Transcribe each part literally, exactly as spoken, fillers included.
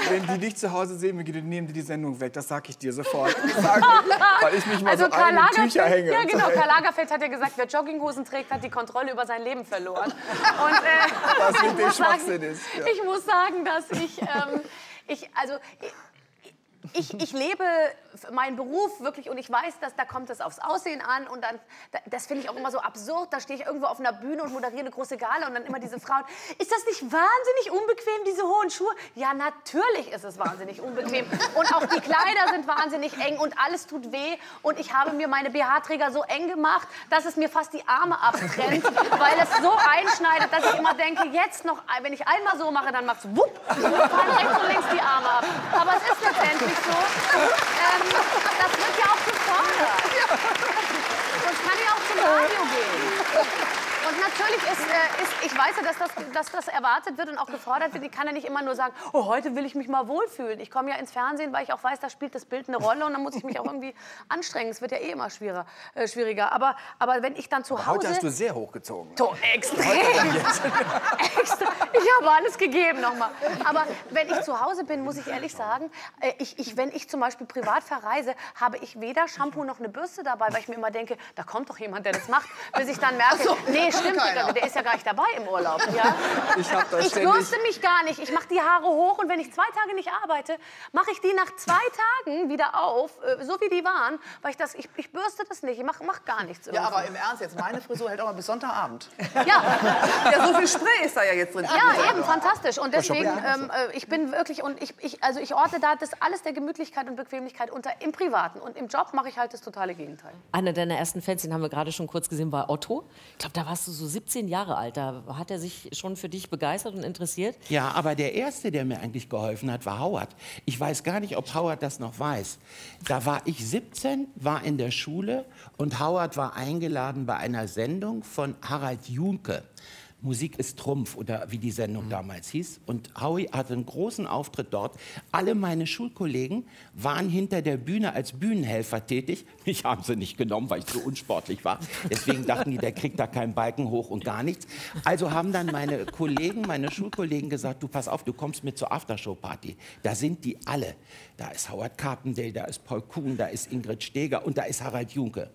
wenn die dich zu Hause sehen, Brigitte, nehmen die die Sendung weg. Das sag ich dir sofort. Sag, weil ich mich mal also so an die Tücher hänge. Ja, genau. Karl Lagerfeld hat ja gesagt, wer Jogginghosen trägt, hat die Kontrolle über sein Leben verloren. Und, äh, was mit dem Schwachsinn sagen, ist. Ja. Ich muss sagen, dass ich, ähm, ich also... Ich, Ich, ich lebe meinen Beruf wirklich und ich weiß, dass da kommt es aufs Aussehen an und dann, das finde ich auch immer so absurd, da stehe ich irgendwo auf einer Bühne und moderiere eine große Gala und dann immer diese Frauen, ist das nicht wahnsinnig unbequem, diese hohen Schuhe? Ja, natürlich ist es wahnsinnig unbequem und auch die Kleider sind wahnsinnig eng und alles tut weh und ich habe mir meine B H-Träger so eng gemacht, dass es mir fast die Arme abtrennt, weil es so einschneidet, dass ich immer denke, jetzt noch, wenn ich einmal so mache, dann macht es wupp und mir fallen rechts und links die Arme ab. Aber es ist letztendlich so. Ähm, das wird ja auch gefordert. Sonst kann ich auch zum Radio gehen. Und natürlich ist, äh, ist, ich weiß ja, dass das, dass das erwartet wird und auch gefordert wird. Ich kann ja nicht immer nur sagen, oh, heute will ich mich mal wohlfühlen. Ich komme ja ins Fernsehen, weil ich auch weiß, da spielt das Bild eine Rolle und dann muss ich mich auch irgendwie anstrengen. Es wird ja eh immer schwieriger. Äh, schwieriger. Aber, aber wenn ich dann zu Hause... Heute hast du sehr hochgezogen. To extrem. Extra. Ich habe alles gegeben nochmal. Aber wenn ich zu Hause bin, muss ich ehrlich sagen, äh, ich, ich, wenn ich zum Beispiel privat verreise, habe ich weder Shampoo noch eine Bürste dabei, weil ich mir immer denke, da kommt doch jemand, der das macht, bis ich dann merke, so. nee, stimmt, der ist ja gar nicht dabei im Urlaub. Ja? Ich, hab das ich bürste mich gar nicht. Ich mache die Haare hoch und wenn ich zwei Tage nicht arbeite, mache ich die nach zwei Tagen wieder auf, so wie die waren, weil ich das, ich, ich bürste das nicht. Ich mache mach gar nichts. Ja, aber im Ernst jetzt, meine Frisur hält auch mal bis Sonntagabend. Ja. Ja, so viel Spray ist da ja jetzt drin. Ja, eben, fantastisch. Und deswegen, ähm, ich bin wirklich, und ich, ich, also ich orte da das alles der Gemütlichkeit und Bequemlichkeit unter im Privaten. Und im Job mache ich halt das totale Gegenteil. Einer deiner ersten Fans, den haben wir gerade schon kurz gesehen, war Otto. Ich glaube, da warst du so siebzehn Jahre alt. Da hat er sich schon für dich begeistert und interessiert. Ja, aber der Erste, der mir eigentlich geholfen hat, war Howard. Ich weiß gar nicht, ob Howard das noch weiß. Da war ich siebzehn, war in der Schule und Howard war eingeladen bei einer Sendung von Harald Junke. Musik ist Trumpf oder wie die Sendung mhm. damals hieß. Und Howie hatte einen großen Auftritt dort. Alle meine Schulkollegen waren hinter der Bühne als Bühnenhelfer tätig. Mich haben sie nicht genommen, weil ich so unsportlich war. Deswegen dachten die, der kriegt da keinen Balken hoch und gar nichts. Also haben dann meine Kollegen, meine Schulkollegen gesagt, du pass auf, du kommst mit zur Aftershow-Party. Da sind die alle. Da ist Howard Carpendale, da ist Paul Kuhn, da ist Ingrid Steeger und da ist Harald Junke.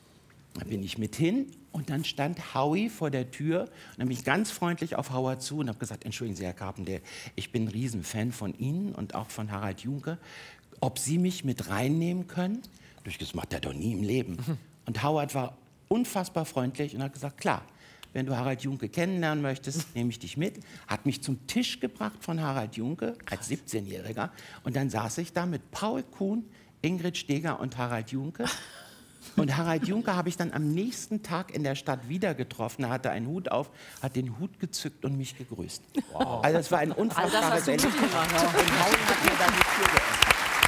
Da bin ich mit hin und dann stand Howie vor der Tür und habe mich ganz freundlich auf Howard zu und habe gesagt, entschuldigen Sie, Herr Carpendale, ich bin ein Riesenfan von Ihnen und auch von Harald Junke. Ob Sie mich mit reinnehmen können? Das macht er doch nie im Leben. Mhm. Und Howard war unfassbar freundlich und hat gesagt, klar, wenn du Harald Junke kennenlernen möchtest, nehme ich dich mit. Hat mich zum Tisch gebracht von Harald Junke als siebzehnjähriger und dann saß ich da mit Paul Kuhn, Ingrid Steeger und Harald Junke. Und Harald Junke habe ich dann am nächsten Tag in der Stadt wieder getroffen. Er hatte einen Hut auf, hat den Hut gezückt und mich gegrüßt. Wow. Also es war ein unfassbares Erlebnis. Und Howie hat mir dann die Tür geöffnet.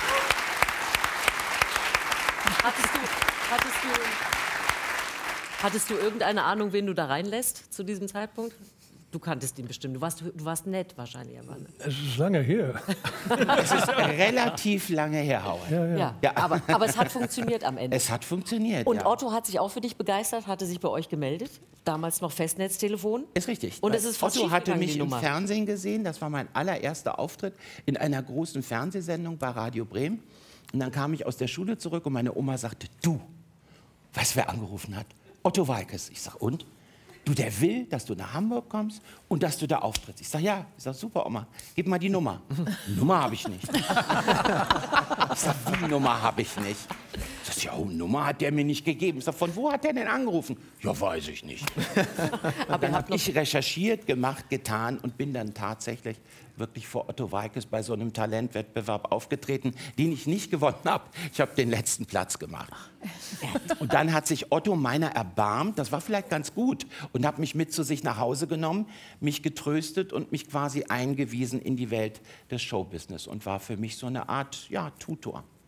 Hattest du, hattest, du, hattest du irgendeine Ahnung, wen du da reinlässt zu diesem Zeitpunkt? Du kanntest ihn bestimmt. Du warst, du warst nett wahrscheinlich. Aber es ist lange her. Es ist relativ lange her, Howard. Ja, ja. Ja, ja. Aber, aber es hat funktioniert am Ende. Es hat funktioniert, Und ja. Otto hat sich auch für dich begeistert, hatte sich bei euch gemeldet. Damals noch Festnetztelefon. Ist richtig. Und es ist fast Otto hatte mich die im Nummer. Fernsehen gesehen. Das war mein allererster Auftritt in einer großen Fernsehsendung bei Radio Bremen. Und dann kam ich aus der Schule zurück und meine Oma sagte, du, weißt du, wer angerufen hat? Otto Walkes. Ich sag, und? Du, der will, dass du nach Hamburg kommst und dass du da auftrittst. Ich sag, ja. Ich sag, super, Oma, gib mal die Nummer. Nummer habe ich nicht. Ich sag, die Nummer habe ich nicht. Ich sag, ja, Nummer hat der mir nicht gegeben. Ich sag, von wo hat der denn angerufen? Ja, weiß ich nicht. Aber dann habe ich recherchiert, gemacht, getan und bin dann tatsächlich wirklich vor Otto Walkes bei so einem Talentwettbewerb aufgetreten, den ich nicht gewonnen habe. Ich habe den letzten Platz gemacht. Und dann hat sich Otto meiner erbarmt, das war vielleicht ganz gut, und hat mich mit zu sich nach Hause genommen, mich getröstet und mich quasi eingewiesen in die Welt des Showbusiness und war für mich so eine Art, ja, Tutor.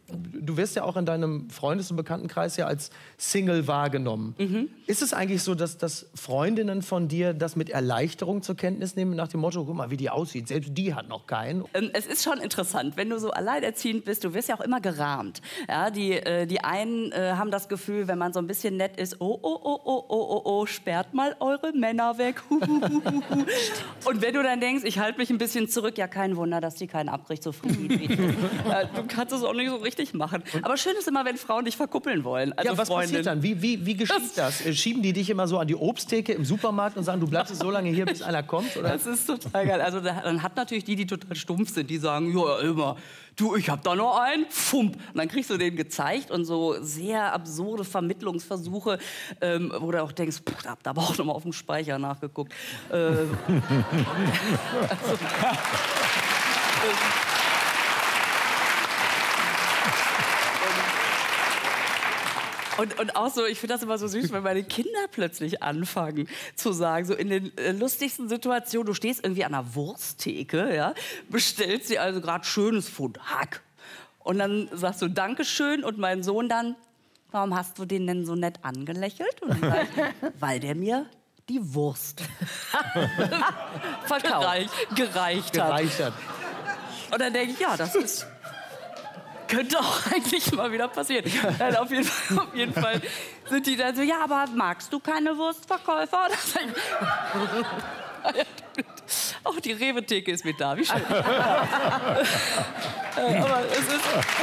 Du wirst ja auch in deinem Freundes- und Bekanntenkreis ja als Single wahrgenommen. Mhm. Ist es eigentlich so, dass, dass Freundinnen von dir das mit Erleichterung zur Kenntnis nehmen, nach dem Motto, guck mal, wie die aussieht, selbst die hat noch keinen? Ähm, es ist schon interessant, wenn du so alleinerziehend bist, du wirst ja auch immer gerahmt. Ja, die, äh, die einen äh, haben das Gefühl, wenn man so ein bisschen nett ist, oh, oh, oh, oh, oh, oh, oh, sperrt mal eure Männer weg. Und wenn du dann denkst, ich halte mich ein bisschen zurück, ja, kein Wunder, dass die keinen abbricht, so friedlich. äh, du kannst es auch nicht so richtig machen. Aber schön ist immer, wenn Frauen dich verkuppeln wollen. Also ja, was Freundin. passiert dann? Wie, wie, wie geschieht das? das? Schieben die dich immer so an die Obsttheke im Supermarkt und sagen, du bleibst so lange hier, bis einer kommt? Oder? Das ist total geil. Also dann hat natürlich die, die total stumpf sind, die sagen, ja, immer, du, ich hab da noch einen, fump. Und dann kriegst du den gezeigt und so sehr absurde Vermittlungsversuche, ähm, wo du auch denkst, pff, da hab da aber auch noch mal auf dem Speicher nachgeguckt. Äh, also, Und, und auch so, ich finde das immer so süß, wenn meine Kinder plötzlich anfangen zu sagen, so in den äh, lustigsten Situationen, du stehst irgendwie an einer Wursttheke, ja, bestellst dir also gerade schönes Pfund Hack. Und dann sagst du Dankeschön und mein Sohn dann, warum hast du den denn so nett angelächelt? Und dann sag ich, weil der mir die Wurst verkauft, gereicht, gereicht hat. Gereicht hat. Und dann denke ich, ja, das ist... könnte auch eigentlich mal wieder passieren. Nein, auf, jeden Fall, auf jeden Fall sind die dann so, ja, aber magst du keine Wurstverkäufer? Auch die Rewe-Theke ist mit da, wie schön. Aber es ist...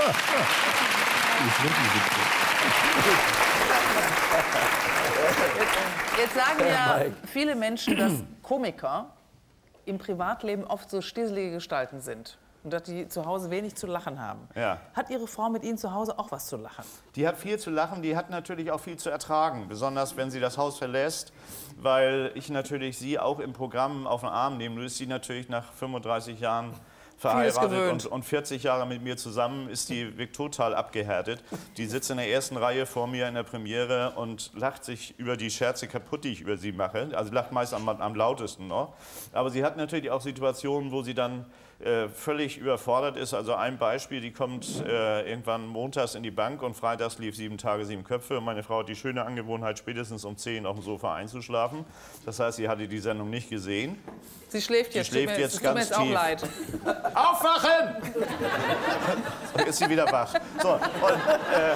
Jetzt sagen ja viele Menschen, dass Komiker im Privatleben oft so stieselige Gestalten sind. Und dass die zu Hause wenig zu lachen haben. Ja. Hat Ihre Frau mit Ihnen zu Hause auch was zu lachen? Die hat viel zu lachen, die hat natürlich auch viel zu ertragen. Besonders wenn sie das Haus verlässt, weil ich natürlich sie auch im Programm auf den Arm nehme. Nur ist sie natürlich nach fünfunddreißig Jahren verheiratet und, und vierzig Jahre mit mir zusammen, ist die wirklich total abgehärtet. Die sitzt in der ersten Reihe vor mir in der Premiere und lacht sich über die Scherze kaputt, die ich über sie mache. Also lacht meist am, am lautesten noch. Aber sie hat natürlich auch Situationen, wo sie dann äh, völlig überfordert ist. Also ein Beispiel, die kommt äh, irgendwann montags in die Bank und freitags lief sieben Tage, sieben Köpfe. Und meine Frau hat die schöne Angewohnheit, spätestens um zehn auf dem Sofa einzuschlafen. Das heißt, sie hatte die Sendung nicht gesehen. Sie schläft jetzt, sie schläft tut mir, jetzt tut ganz mir jetzt tief. auch leid. Aufwachen! So ist sie wieder wach. So, und, äh,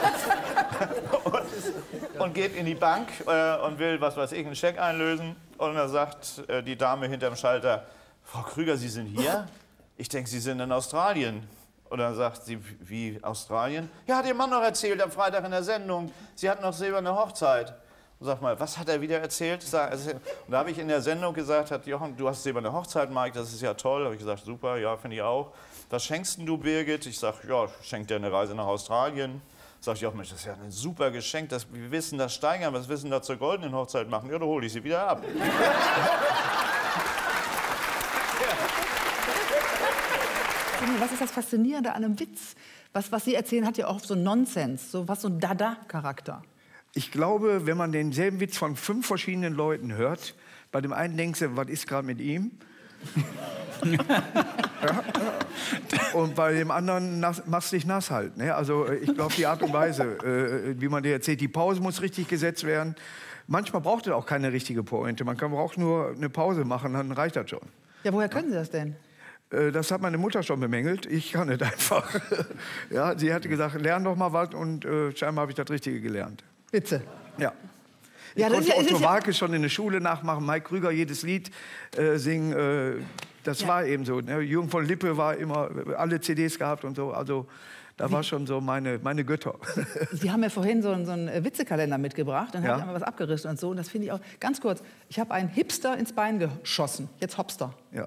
und, und geht in die Bank äh, und will, was weiß ich, einen Scheck einlösen. Und dann sagt äh, die Dame hinterm Schalter, Frau Krüger, Sie sind hier? Ich denke, Sie sind in Australien. Und dann sagt sie, wie Australien? Ja, hat Ihr Mann noch erzählt am Freitag in der Sendung. Sie hatten noch silberne Hochzeit. Sag mal, was hat er wieder erzählt? Und da habe ich in der Sendung gesagt, hat Jochen, du hast silberne Hochzeit, Mike, das ist ja toll. Da habe ich gesagt, super, ja, finde ich auch. Was schenkst denn du, Birgit? Ich sage, ja, schenkt dir eine Reise nach Australien. Sag ich auch, Mensch, das ist ja ein super Geschenk, das, wir wissen das steigern, was wissen da zur goldenen Hochzeit machen? Ja, da hole ich sie wieder ab. Was ist das Faszinierende an einem Witz? Was, was Sie erzählen, hat ja auch so Nonsens, so was so ein Dada-Charakter. Ich glaube, wenn man denselben Witz von fünf verschiedenen Leuten hört, bei dem einen denkst du, was ist gerade mit ihm? Ja. Und bei dem anderen nass, machst du dich nass halt. Ne? Also ich glaube, die Art und Weise, äh, wie man dir erzählt, die Pause muss richtig gesetzt werden. Manchmal braucht es auch keine richtige Pointe. Man kann auch nur eine Pause machen, dann reicht das schon. Ja, woher können Sie das denn? Das hat meine Mutter schon bemängelt. Ich kann nicht einfach. Ja, sie hatte gesagt, lern doch mal was und äh, scheinbar habe ich das Richtige gelernt. Witze? Ja. Ich ja, konnte ja, Otto ja, Walke schon in der Schule nachmachen, Mike Krüger jedes Lied äh, singen. Äh, das ja. war eben so. Ne? Jürgen von Lippe war immer, alle C Ds gehabt und so. Also da war schon so meine, meine Götter. Sie haben ja vorhin so einen, so einen Witzekalender mitgebracht, dann ja. habe ich einmal was abgerissen und so. Und das finde ich auch, ganz kurz, ich habe einen Hipster ins Bein geschossen. Jetzt Hopster. Ja.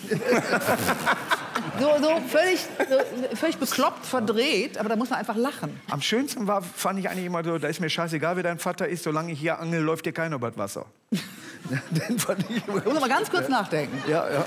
So, so, völlig, so völlig bekloppt, verdreht, aber da muss man einfach lachen. Am schönsten war, fand ich eigentlich immer so, da ist mir scheißegal, wer dein Vater ist, solange ich hier angel, läuft dir keiner über das Wasser. Den fand ich immer ich muss mal ganz kurz nachdenken. Ja, ja.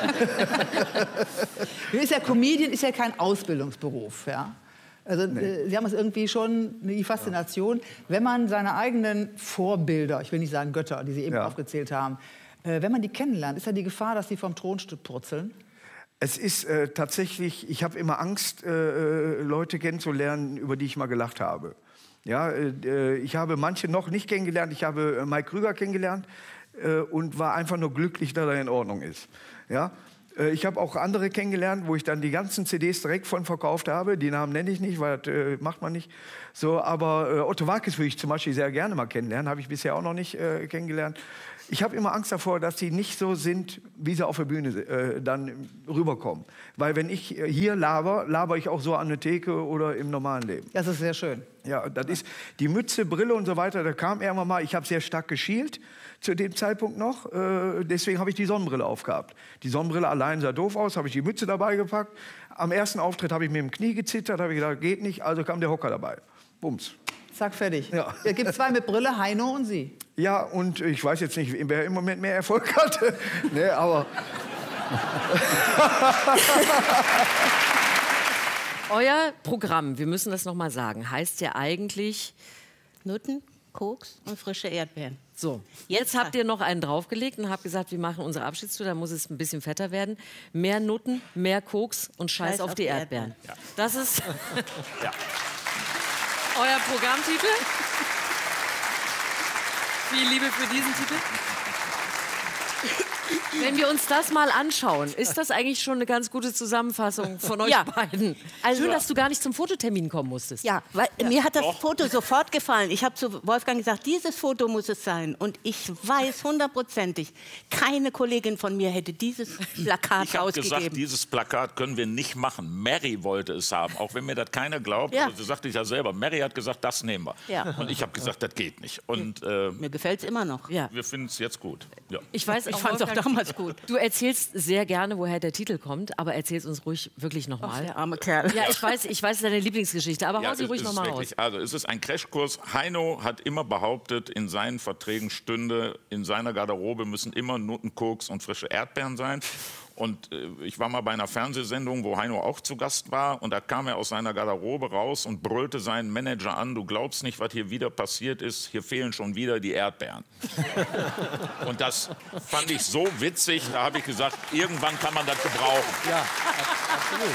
Ist ja Comedian ist ja kein Ausbildungsberuf, ja. Also nee. äh, Sie haben es irgendwie schon die Faszination, ja. wenn man seine eigenen Vorbilder, ich will nicht sagen Götter, die Sie eben ja. aufgezählt haben, äh, wenn man die kennenlernt, ist ja die Gefahr, dass sie vom Thron purzeln. Es ist äh, tatsächlich, ich habe immer Angst, äh, Leute kennenzulernen, über die ich mal gelacht habe. Ja, äh, ich habe manche noch nicht kennengelernt. Ich habe äh, Mike Krüger kennengelernt äh, und war einfach nur glücklich, dass er in Ordnung ist. Ja? Äh, ich habe auch andere kennengelernt, wo ich dann die ganzen C Ds direkt von verkauft habe. Die Namen nenne ich nicht, weil das äh, macht man nicht. So, aber äh, Otto Waalkes würde ich zum Beispiel sehr gerne mal kennenlernen. Habe ich bisher auch noch nicht äh, kennengelernt. Ich habe immer Angst davor, dass sie nicht so sind, wie sie auf der Bühne äh, dann rüberkommen. Weil wenn ich hier laber, laber ich auch so an der Theke oder im normalen Leben. Das ist sehr schön. Ja, das ist die Mütze, Brille und so weiter. Da kam irgendwann mal, ich habe sehr stark geschielt zu dem Zeitpunkt noch. Äh, deswegen habe ich die Sonnenbrille aufgehabt. Die Sonnenbrille allein sah doof aus, habe ich die Mütze dabei gepackt. Am ersten Auftritt habe ich mit dem Knie gezittert, habe ich gedacht, geht nicht. Also kam der Hocker dabei. Bums. Zack, fertig. Ja. Es gibt zwei mit Brille, Heino und Sie. Ja, und ich weiß jetzt nicht, wer im Moment mehr Erfolg hatte. Nee, aber... Euer Programm, wir müssen das noch mal sagen, heißt ja eigentlich... Nutten, Koks und frische Erdbeeren. So, jetzt habt ihr noch einen draufgelegt und habt gesagt, wir machen unsere Abschiedstour, da muss es ein bisschen fetter werden. Mehr Nutten, mehr Koks und Scheiß, Scheiß auf, auf die Erdbeeren. Erdbeeren. Ja. Das ist ja. euer Programmtitel. Viel Liebe für diesen Titel. Wenn wir uns das mal anschauen, ist das eigentlich schon eine ganz gute Zusammenfassung von euch ja. beiden? Also, schön, dass du gar nicht zum Fototermin kommen musstest. Ja, weil ja. mir hat das Doch. Foto sofort gefallen. Ich habe zu Wolfgang gesagt, dieses Foto muss es sein. Und ich weiß hundertprozentig, keine Kollegin von mir hätte dieses Plakat ich rausgegeben. Ich habe gesagt, dieses Plakat können wir nicht machen. Mary wollte es haben, auch wenn mir das keiner glaubt. Ja. Also, sagte ich ja selber. Mary hat gesagt, das nehmen wir. Ja. Und ich habe gesagt, das geht nicht. Und, äh, mir gefällt es immer noch. Ja. Wir finden es jetzt gut. Ja. Ich weiß, ich fand es auch damals gut. Du erzählst sehr gerne, woher der Titel kommt, aber erzähl's uns ruhig wirklich noch mal. Der arme Kerl. Ja, ich weiß, ich weiß, es ist deine Lieblingsgeschichte, aber ja, hau sie ruhig noch mal wirklich, aus. Also es ist ein Crashkurs. Heino hat immer behauptet, in seinen Verträgen stünde, in seiner Garderobe müssen immer Nutten, Koks und frische Erdbeeren sein. Und äh, ich war mal bei einer Fernsehsendung, wo Heino auch zu Gast war. Und da kam er aus seiner Garderobe raus und brüllte seinen Manager an, du glaubst nicht, was hier wieder passiert ist, hier fehlen schon wieder die Erdbeeren. Und das fand ich so witzig, da habe ich gesagt, irgendwann kann man das gebrauchen. Ja, absolut.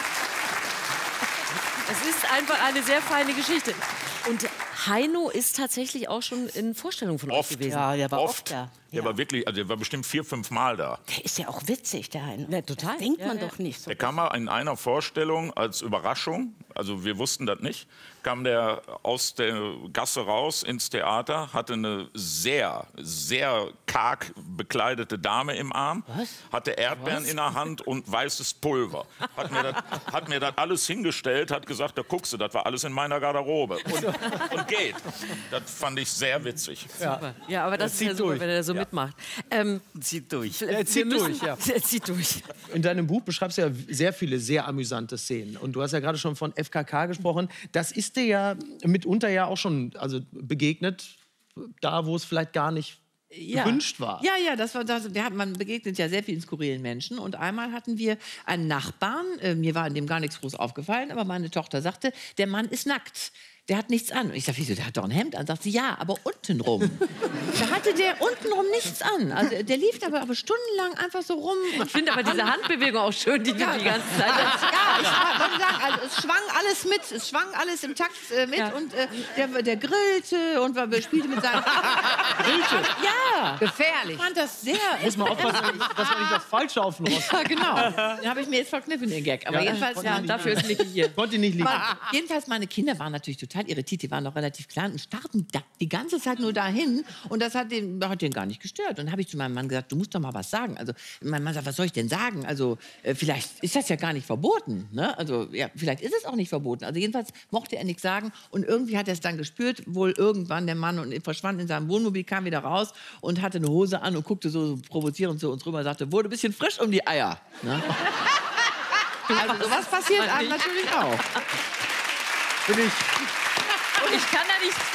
Es ist einfach eine sehr feine Geschichte. Und Heino ist tatsächlich auch schon in Vorstellungen von oft, euch gewesen. Ja, der war oft, oft da. Der ja. war wirklich, also der war bestimmt vier, fünf Mal da. Der ist ja auch witzig, der Heino. Ja, total. Das denkt ja, man ja. doch nicht so. Der kam mal in einer Vorstellung als Überraschung, also wir wussten das nicht, kam der aus der Gasse raus ins Theater, hatte eine sehr, sehr karg bekleidete Dame im Arm, Was? hatte Erdbeeren Was? in der Hand und weißes Pulver. Hat mir, das, hat mir das alles hingestellt, hat gesagt, da guckst du, das war alles in meiner Garderobe. Und, und geht. Das fand ich sehr witzig. Ja, ja aber das, das ist ja super, durch. Wenn er so ja. mitmacht. Ähm, zieht durch. Er zieht durch, ja. Er zieht durch. In deinem Buch beschreibst du ja sehr viele sehr amüsante Szenen. Und du hast ja gerade schon von F K K gesprochen. Das ist dir ja mitunter ja auch schon also begegnet, da wo es vielleicht gar nicht ja. gewünscht war. Ja, ja, das war das. Wir hatten, man begegnet ja sehr vielen skurrilen Menschen. Und einmal hatten wir einen Nachbarn, äh, mir war in dem gar nichts groß aufgefallen, aber meine Tochter sagte, der Mann ist nackt. Der hat nichts an. Und ich sage, wieso, der hat doch ein Hemd an. Sagt sie, ja, aber untenrum. Da hatte der untenrum nichts an. Also der lief aber, aber stundenlang einfach so rum. Ich finde aber diese Handbewegung auch schön, die ja. du die ganze Zeit hast. Ja, ich wollte sagen, also es schwang alles mit. Es schwang alles im Takt äh, mit. Ja. Und äh, der, der grillte und war, spielte mit seinem... Grillte? Ja. Gefährlich. Ich fand das sehr... Muss man aufpassen, dass man nicht das Falsche auf den Rost. Ja, genau. Den habe ich mir jetzt verkniffen, den Gag. Aber ja, jedenfalls... Ja, dafür ist Niki hier. Konnte nicht liegen. Aber jedenfalls, meine Kinder waren natürlich total irritiert, die waren noch relativ klein und starrten da die ganze Zeit nur dahin und das hat den, hat den gar nicht gestört. Und dann habe ich zu meinem Mann gesagt, du musst doch mal was sagen. Also mein Mann sagt, was soll ich denn sagen? Also äh, vielleicht ist das ja gar nicht verboten. Ne? Also ja, vielleicht ist es auch nicht verboten. Also jedenfalls mochte er nichts sagen und irgendwie hat er es dann gespürt, wohl irgendwann der Mann und verschwand in seinem Wohnmobil, kam wieder raus und hatte eine Hose an und guckte so provozierend zu uns rüber und sagte, wurde ein bisschen frisch um die Eier. Ne? Also sowas passiert einem natürlich auch. Bin ich... Und ich kann da nichts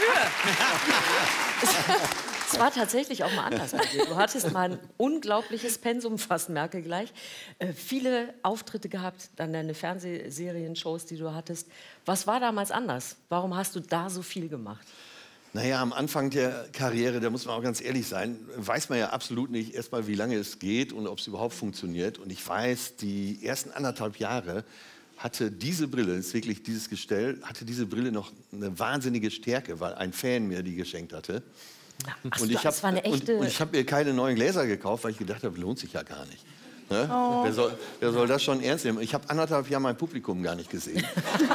für. Es war tatsächlich auch mal anders bei dir. Du hattest mal ein unglaubliches Pensum, fast merke gleich. Äh, viele Auftritte gehabt, dann deine Fernsehserien, Shows, die du hattest. Was war damals anders? Warum hast du da so viel gemacht? Naja, am Anfang der Karriere, da muss man auch ganz ehrlich sein, weiß man ja absolut nicht erstmal, wie lange es geht und ob es überhaupt funktioniert. Und ich weiß, die ersten anderthalb Jahre hatte diese Brille, ist wirklich dieses Gestell, hatte diese Brille noch eine wahnsinnige Stärke, weil ein Fan mir die geschenkt hatte. Ach, und ich habe und, und ich hab mir keine neuen Gläser gekauft, weil ich gedacht habe, lohnt sich ja gar nicht. Ne? Oh. Wer, soll, wer soll das schon ernst nehmen? Ich habe anderthalb Jahre mein Publikum gar nicht gesehen.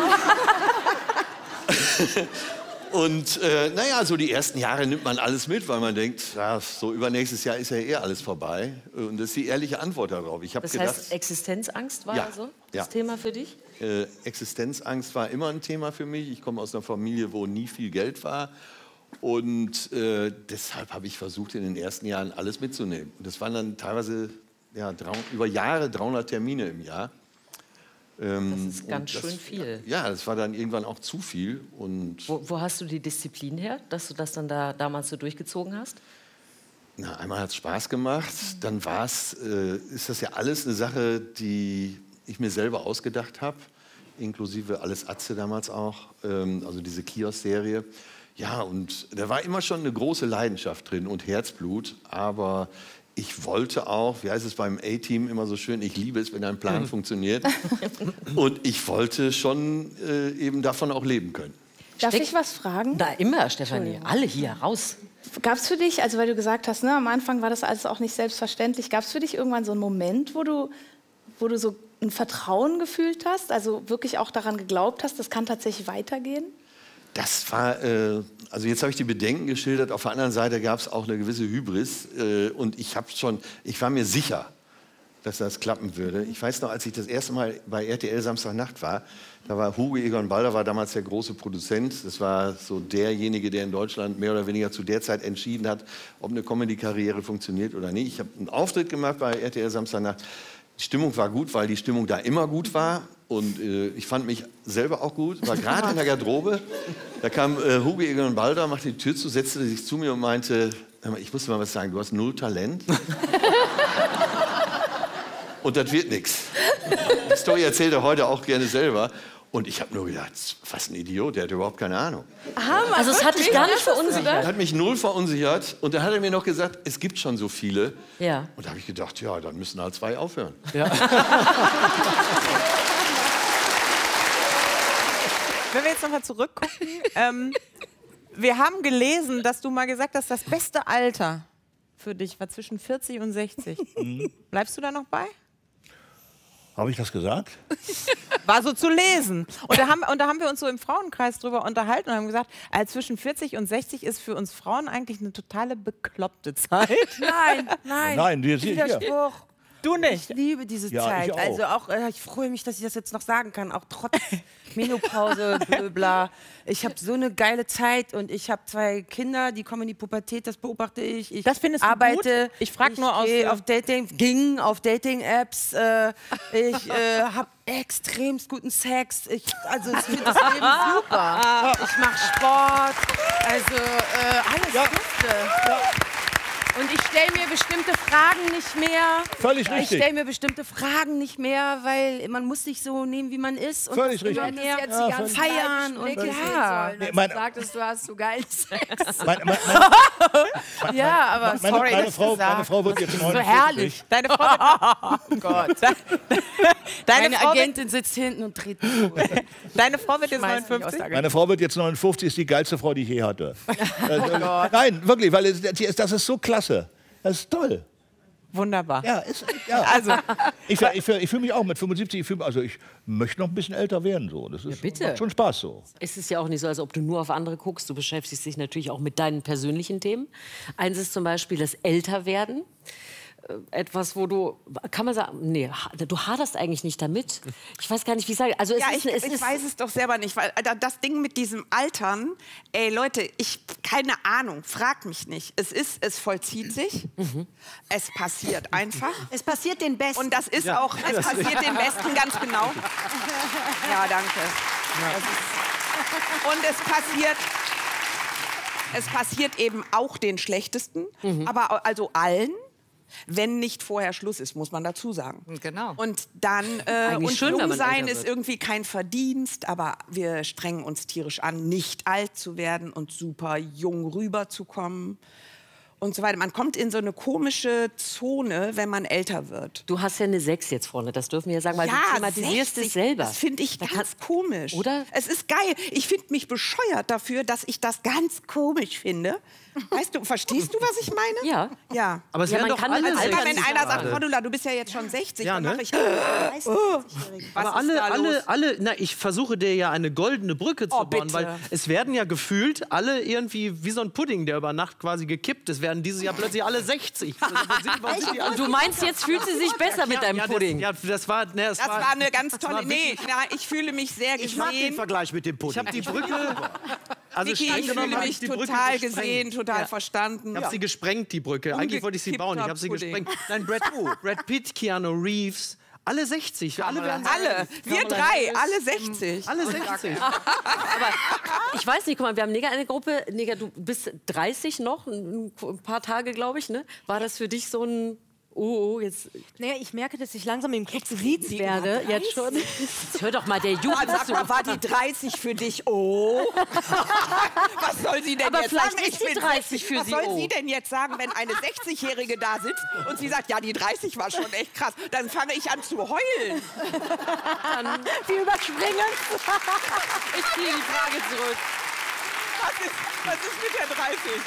Und äh, naja, so die ersten Jahre nimmt man alles mit, weil man denkt, ja, so übernächstes Jahr ist ja eh alles vorbei. Und das ist die ehrliche Antwort darauf. Ich das gedacht, heißt, Existenzangst war ja, also das ja. Thema für dich? Äh, Existenzangst war immer ein Thema für mich. Ich komme aus einer Familie, wo nie viel Geld war. Und äh, deshalb habe ich versucht, in den ersten Jahren alles mitzunehmen. Und das waren dann teilweise ja, dreihundert, über Jahre dreihundert Termine im Jahr. Das ist ganz schön viel. Ja, das war dann irgendwann auch zu viel. Und wo, wo hast du die Disziplin her, dass du das dann da damals so durchgezogen hast? Na, einmal hat es Spaß gemacht, dann war's, äh, ist das ja alles eine Sache, die ich mir selber ausgedacht habe, inklusive Alles Atze damals auch, ähm, also diese Kiosk-Serie. Ja, und da war immer schon eine große Leidenschaft drin und Herzblut, aber ich wollte auch, wie heißt es beim A-Team immer so schön, ich liebe es, wenn ein Plan funktioniert. Und ich wollte schon äh, eben davon auch leben können. Darf Steck- ich was fragen? Na, immer, Stefanie. Alle hier, raus. Gab es für dich, also weil du gesagt hast, ne, am Anfang war das alles auch nicht selbstverständlich, gab es für dich irgendwann so einen Moment, wo du, wo du so ein Vertrauen gefühlt hast, also wirklich auch daran geglaubt hast, das kann tatsächlich weitergehen? Das war, äh, also jetzt habe ich die Bedenken geschildert, auf der anderen Seite gab es auch eine gewisse Hybris äh, und ich habe schon, ich war mir sicher, dass das klappen würde. Ich weiß noch, als ich das erste Mal bei R T L Samstagnacht war, da war Hugo Egon Balder, war damals der große Produzent. Das war so derjenige, der in Deutschland mehr oder weniger zu der Zeit entschieden hat, ob eine Comedy-Karriere funktioniert oder nicht. Ich habe einen Auftritt gemacht bei R T L Samstagnacht. Die Stimmung war gut, weil die Stimmung da immer gut war. Und äh, ich fand mich selber auch gut, war gerade in der Garderobe. Da kam äh, Hugo Egon Balder, machte die Tür zu, setzte sich zu mir und meinte, hör mal, ich muss dir mal was sagen, du hast null Talent. Und das wird nichts. Die Story erzählt er heute auch gerne selber. Und ich habe nur gedacht, was ein Idiot, der hat überhaupt keine Ahnung. Aha, also es hat dich gar nicht verunsichert? Hat mich null verunsichert. Und dann hat er mir noch gesagt, es gibt schon so viele. Ja. Und da habe ich gedacht, ja, dann müssen halt zwei aufhören. Ja. Wenn wir jetzt noch mal zurückgucken, ähm, wir haben gelesen, dass du mal gesagt hast, das beste Alter für dich war zwischen vierzig und sechzig. Mhm. Bleibst du da noch bei? Habe ich das gesagt? War so zu lesen. Und da, haben, und da haben wir uns so im Frauenkreis drüber unterhalten und haben gesagt, also zwischen vierzig und sechzig ist für uns Frauen eigentlich eine totale bekloppte Zeit. Nein, nein. Nein, die ist hier. Widerspruch. Du nicht? Ich liebe diese Ja, Zeit. ich auch. Also auch, äh, ich freue mich, dass ich das jetzt noch sagen kann, auch trotz Menopause, blöbla. Ich habe so eine geile Zeit und ich habe zwei Kinder, die kommen in die Pubertät, das beobachte ich. Ich Das findest du arbeite, gut? Ich frage nur aus. gehe auf Dating, ging auf Dating-Apps. Äh, ich äh, habe extremst guten Sex. Ich, also ich finde das Leben super. Ich mache Sport. Also äh, alles Ja. Gute. Und ich stelle mir bestimmte Fragen nicht mehr. Völlig Ich richtig. stelle mir bestimmte Fragen nicht mehr, weil man muss sich so nehmen, wie man ist. Und Völlig das immer richtig. mehr jetzt die ganzen feiern. Und ja. Nee, mein- Du sagtest, du hast so geilen Sex. Meine, meine, Ja, aber meine, sorry, meine, dass Frau, du sagst. meine Frau wird jetzt So neunundvierzig. herrlich. Deine Frau wird, Oh Gott. deine Meine Frau wird, Agentin sitzt hinten und dreht mich durch. deine Frau wird jetzt Schmeiß mich aus neunundfünfzig. der Meine Frau wird jetzt neunundfünfzig, ist die geilste Frau, die ich je hatte. Oh äh, nein, wirklich, weil es, das ist so klasse. Das ist toll. Wunderbar. Ja, ist, ja. Also, Ich, ich, ich fühle mich auch mit fünfundsiebzig, ich fühl, also ich möchte noch ein bisschen älter werden. So. Das ist, bitte. macht schon Spaß so. Es ist ja auch nicht so, als ob du nur auf andere guckst. Du beschäftigst dich natürlich auch mit deinen persönlichen Themen. Eins ist zum Beispiel das Älterwerden. Äh, Etwas, wo du, kann man sagen, nee, ha- du haderst eigentlich nicht damit. Ich weiß gar nicht, wie ich sage. Also es Ja, ist, ich, es ich ist, weiß es doch selber nicht, weil äh, das Ding mit diesem Altern, ey Leute, ich, keine Ahnung, frag mich nicht. Es ist, es vollzieht sich, es passiert einfach. Es passiert den Besten. Und das ist Ja, auch, es das passiert den Besten, ganz genau. Ja, danke. Das ist, und es passiert, es passiert eben auch den Schlechtesten, aber au- also allen. wenn nicht vorher Schluss ist, muss man dazu sagen. Genau. Und dann, äh, Eigentlich und schön, wenn jung man sein älter ist wird. irgendwie kein Verdienst, aber wir strengen uns tierisch an, nicht alt zu werden und super jung rüberzukommen. Und so weiter. Man kommt in so eine komische Zone, wenn man älter wird. Du hast ja eine sechs jetzt vorne, das dürfen wir ja sagen, weil ja, du thematisierst sechzig, es selber. Das finde ich Da ganz komisch. Oder? Es ist geil. Ich finde mich bescheuert dafür, dass ich das ganz komisch finde. Weißt du, verstehst du, was ich meine? Ja. Ja. Aber es ja, werden man doch kann alle als Alter, wenn sechzig einer sagt, Jahre. Cordula, du bist ja jetzt schon sechzig, Ja, dann ne? mache ich... Oh, was Aber ist alle, da alle, los? alle, na, ich versuche dir ja eine goldene Brücke zu Oh, bauen, bitte. weil es werden ja gefühlt alle irgendwie wie so ein Pudding, der über Nacht quasi gekippt ist, werden dieses Jahr plötzlich alle sechzig. Also, wann sind- wann sind die alle- Und du meinst, jetzt fühlt sie sich besser mit deinem ja, Pudding? Das, ja, das war, ne, das, Das war eine ganz das tolle... war Nee, wirklich- na, ich fühle mich sehr Ich mag den gesehen. Vergleich mit dem Pudding. Ich habe die Brücke. Also Vicky, streng ich genommen fühle habe mich die Brücke total gesprengt. gesehen, total Ja. verstanden. Ich habe sie gesprengt, die Brücke. Eigentlich wollte ich sie bauen. Ich habe sie Umgekippter gesprengt. Nein, Brad, Brad Pitt, Keanu Reeves, alle sechzig. Alle, werden Alle, wir Kamala drei, Harris, alle sechzig. Alle sechzig. Aber ich weiß nicht, guck mal, wir haben Nega eine Gruppe. Nega, du bist dreißig noch, ein, ein paar Tage, glaube ich, ne? War das für dich so ein... Oh, oh, jetzt... Naja, ich merke, dass ich langsam im Club gesiezt werde. Jetzt schon. Jetzt hör doch mal der Jugend Sag zu. mal, war die dreißig für dich? Oh. Was soll sie denn Aber jetzt vielleicht sagen? ist die bin dreißig für Was sie, soll oh. sie denn jetzt sagen, wenn eine sechzigjährige da sitzt und sie sagt, ja, die dreißig war schon echt krass. Dann fange ich an zu heulen. Dann wir überspringen. Ich ziehe die Frage zurück. Was ist, was ist mit der dreißig?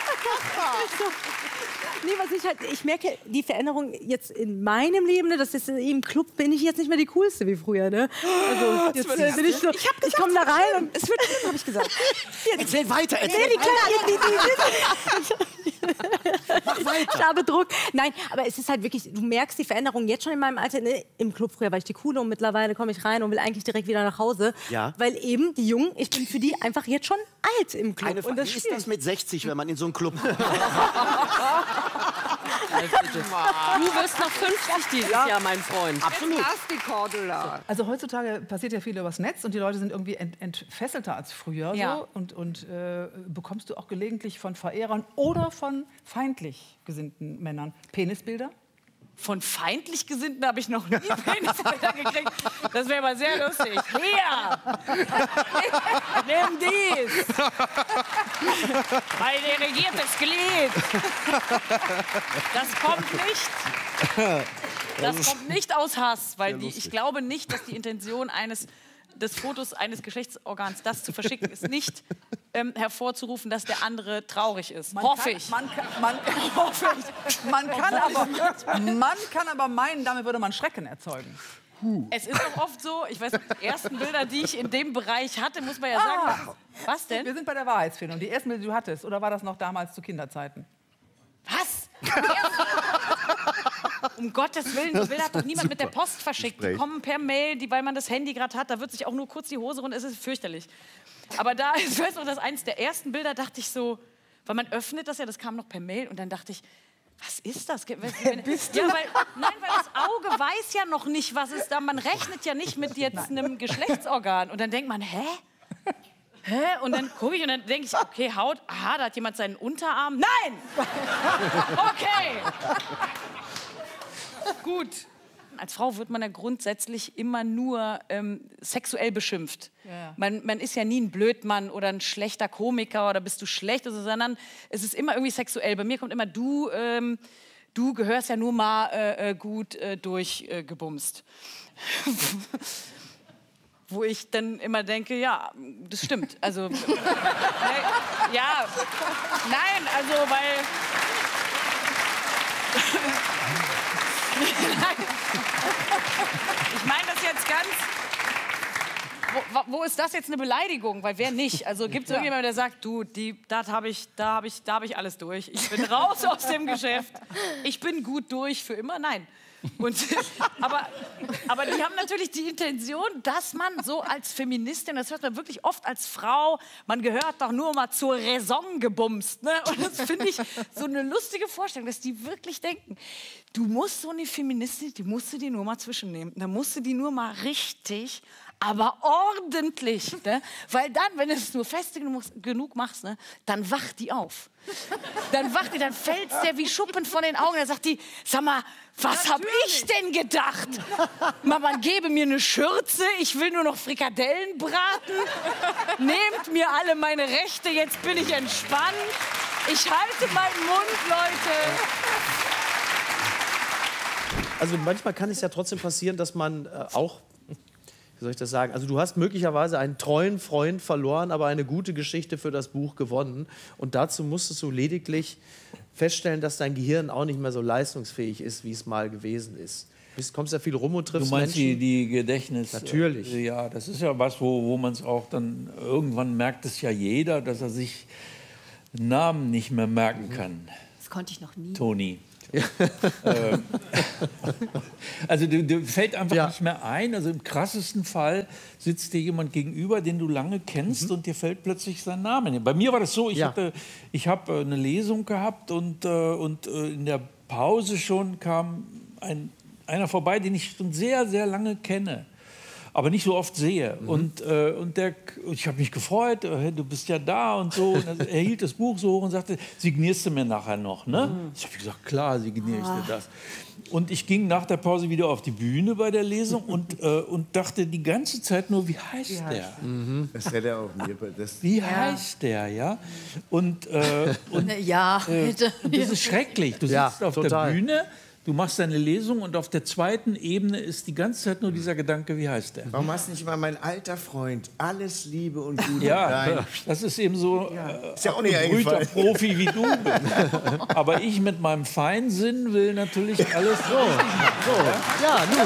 Nee, was ich halt, ich merke die Veränderung jetzt in meinem Leben, ne, das ist im Club bin ich jetzt nicht mehr die coolste wie früher, ne? Also jetzt wird äh, bin ich so, ich, hab ich komme da rein und es wird schlimm, habe ich gesagt. Erzähl weiter, nee, erzähl die kleine, die, die, die, Mach weiter. Ich habe Druck. Nein, aber es ist halt wirklich, du merkst die Veränderung jetzt schon in meinem Alter. Ne? Im Club früher war ich die Coole und mittlerweile komme ich rein und will eigentlich direkt wieder nach Hause. Ja. Weil eben die Jungen, ich bin für die einfach jetzt schon alt im Club. Eine und Frage, das wie ist spielt. das mit sechzig, wenn man in so einen Club... Du wirst noch fünfzig dieses Jahr, mein Freund. Absolut. Das die Cordula. Also heutzutage passiert ja viel übers Netz und die Leute sind irgendwie ent entfesselter als früher. Ja. So. Und, und äh, bekommst du auch gelegentlich von Verehrern oder von feindlich gesinnten Männern Penisbilder? Von feindlich Gesinnten habe ich noch nie Penisbilder gekriegt. Das wäre aber sehr lustig. Hier! Nimm dies! Mein irrigiertes Glied! Das kommt nicht. Das kommt nicht aus Hass, weil die, ich glaube nicht, dass die Intention eines des Fotos eines Geschlechtsorgans, das zu verschicken, ist nicht ähm, hervorzurufen, dass der andere traurig ist. Man Hoffe kann, ich. Man, kann- man, hoffe ich. Man, kann aber, man kann aber meinen, damit würde man Schrecken erzeugen. Es ist auch oft so, ich weiß, die ersten Bilder, die ich in dem Bereich hatte, muss man ja sagen. Ah. Was denn? Wir sind bei der Wahrheitsfindung. Die ersten Bilder, die du hattest, oder war das noch damals zu Kinderzeiten? Was? Um Gottes Willen, die Bilder hat doch niemand mit der Post verschickt. Die Gespräch. kommen per Mail, die, weil man das Handy gerade hat, da wird sich auch nur kurz die Hose runter, es ist fürchterlich. Aber da, ich weiß noch, dass eines der ersten Bilder dachte ich so, weil man öffnet das ja, das kam noch per Mail und dann dachte ich, was ist das? Wer bist ja, weil, nein, weil das Auge weiß ja noch nicht, was ist da. Man rechnet ja nicht mit jetzt einem Geschlechtsorgan. Und dann denkt man, hä? Hä? Und dann gucke ich und dann denke ich, okay, Haut, aha, da hat jemand seinen Unterarm. Nein! Okay! Gut. Als Frau wird man ja grundsätzlich immer nur ähm, sexuell beschimpft. Ja. Man, man ist ja nie ein Blödmann oder ein schlechter Komiker oder bist du schlecht, also, sondern es ist immer irgendwie sexuell. Bei mir kommt immer, du, ähm, du gehörst ja nur mal äh, äh, gut äh, durchgebumst. Äh, Wo ich dann immer denke, ja, das stimmt. Also, ne, ja, nein, also, weil... Nein. Ich meine das jetzt ganz... Wo, wo ist das jetzt eine Beleidigung? Weil wer nicht? Also gibt es Ja. irgendjemanden, der sagt, du, die, das hab ich, da habe ich, da hab ich alles durch. Ich bin raus aus dem Geschäft. Ich bin gut durch für immer. Nein. Und, aber, aber die haben natürlich die Intention, dass man so als Feministin, das hört man wirklich oft als Frau, man gehört doch nur mal zur Raison gebumst. Ne? Und das finde ich so eine lustige Vorstellung, dass die wirklich denken, du musst so eine Feministin, die musst du dir nur mal zwischennehmen. Da musst du die nur mal richtig aber ordentlich. Ne? Weil dann, wenn du es nur fest genug machst, ne, dann wacht die auf. Dann wacht die, dann fällt der wie Schuppen von den Augen. Dann sagt die, sag mal, was hab ich denn gedacht? Man gebe mir eine Schürze, ich will nur noch Frikadellen braten. Nehmt mir alle meine Rechte, jetzt bin ich entspannt. Ich halte meinen Mund, Leute. Also manchmal kann es ja trotzdem passieren, dass man äh, auch, wie soll ich das sagen, also du hast möglicherweise einen treuen Freund verloren, aber eine gute Geschichte für das Buch gewonnen. Und dazu musstest du lediglich feststellen, dass dein Gehirn auch nicht mehr so leistungsfähig ist, wie es mal gewesen ist. Du kommst ja viel rum und triffst Du meinst Menschen. die, die Gedächtnis? Natürlich. Äh, ja, das ist ja was, wo, wo man es auch dann, irgendwann merkt es ja jeder, dass er sich Namen nicht mehr merken kann. Das konnte ich noch nie. Toni. ähm, also du, du fällt einfach ja. nicht mehr ein. Also im krassesten Fall sitzt dir jemand gegenüber, den du lange kennst, mhm. und dir fällt plötzlich sein Name. Bei mir war das so, ich, ja. hatte, ich habe eine Lesung gehabt und, äh, und äh, in der Pause schon kam ein, einer vorbei, den ich schon sehr, sehr lange kenne, aber nicht so oft sehe. Mhm. Und, äh, und der, ich habe mich gefreut, äh, du bist ja da und so. Und er hielt das Buch so hoch und sagte, signierst du mir nachher noch, ne? Mhm. Ich habe gesagt, klar, signiere ich dir das. Und ich ging nach der Pause wieder auf die Bühne bei der Lesung und, äh, und dachte die ganze Zeit nur, wie heißt wie der? Heißt mhm. Das hätte er auch mir. Das wie ja. heißt der, ja? Und, äh, und, ja, äh, und das ist schrecklich. Du ja, sitzt auf total. der Bühne, du machst deine Lesung und auf der zweiten Ebene ist die ganze Zeit nur dieser Gedanke, wie heißt der? Warum hast du nicht mal mein alter Freund, alles Liebe und Gute? Ja, Nein. das ist eben so ja. äh, ist ja auch nicht ein Profi wie du bist. Aber ich mit meinem Feinsinn will natürlich alles so. so. Ja, nun.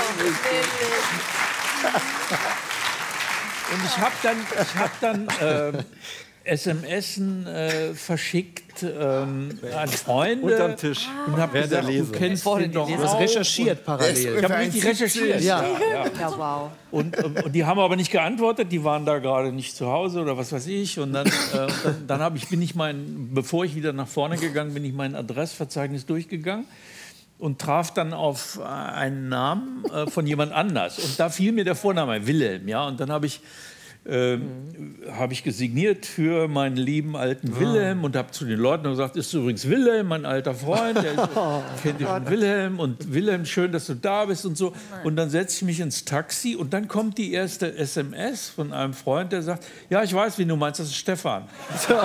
Und ich habe dann, ich hab dann äh, S M S äh, verschickt ähm, an Freunde. Unterm Tisch. Und habe gesagt, du kennst den doch Du hast recherchiert parallel. Ich habe richtig recherchiert. Ja. Ja, ja. Ja, wow. Und, und, und die haben aber nicht geantwortet, die waren da gerade nicht zu Hause oder was weiß ich. Und dann, äh, und dann, dann hab ich, bin ich mein, bevor ich wieder nach vorne gegangen bin, bin ich mein Adressverzeichnis durchgegangen und traf dann auf einen Namen äh, von jemand anders. Und da fiel mir der Vorname Wilhelm. Ja? Und dann habe ich Ähm, habe ich gesigniert für meinen lieben alten ja. Wilhelm und habe zu den Leuten gesagt, ist übrigens Wilhelm, mein alter Freund, der ist, kennt ihr von Wilhelm und Wilhelm, schön, dass du da bist und so. Und dann setze ich mich ins Taxi und dann kommt die erste S M S von einem Freund, der sagt, ja, ich weiß, wie du meinst, das ist Stefan. Oh.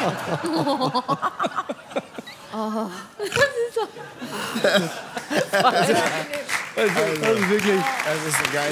Oh. Das ist so also, also wirklich. Das ist so geil.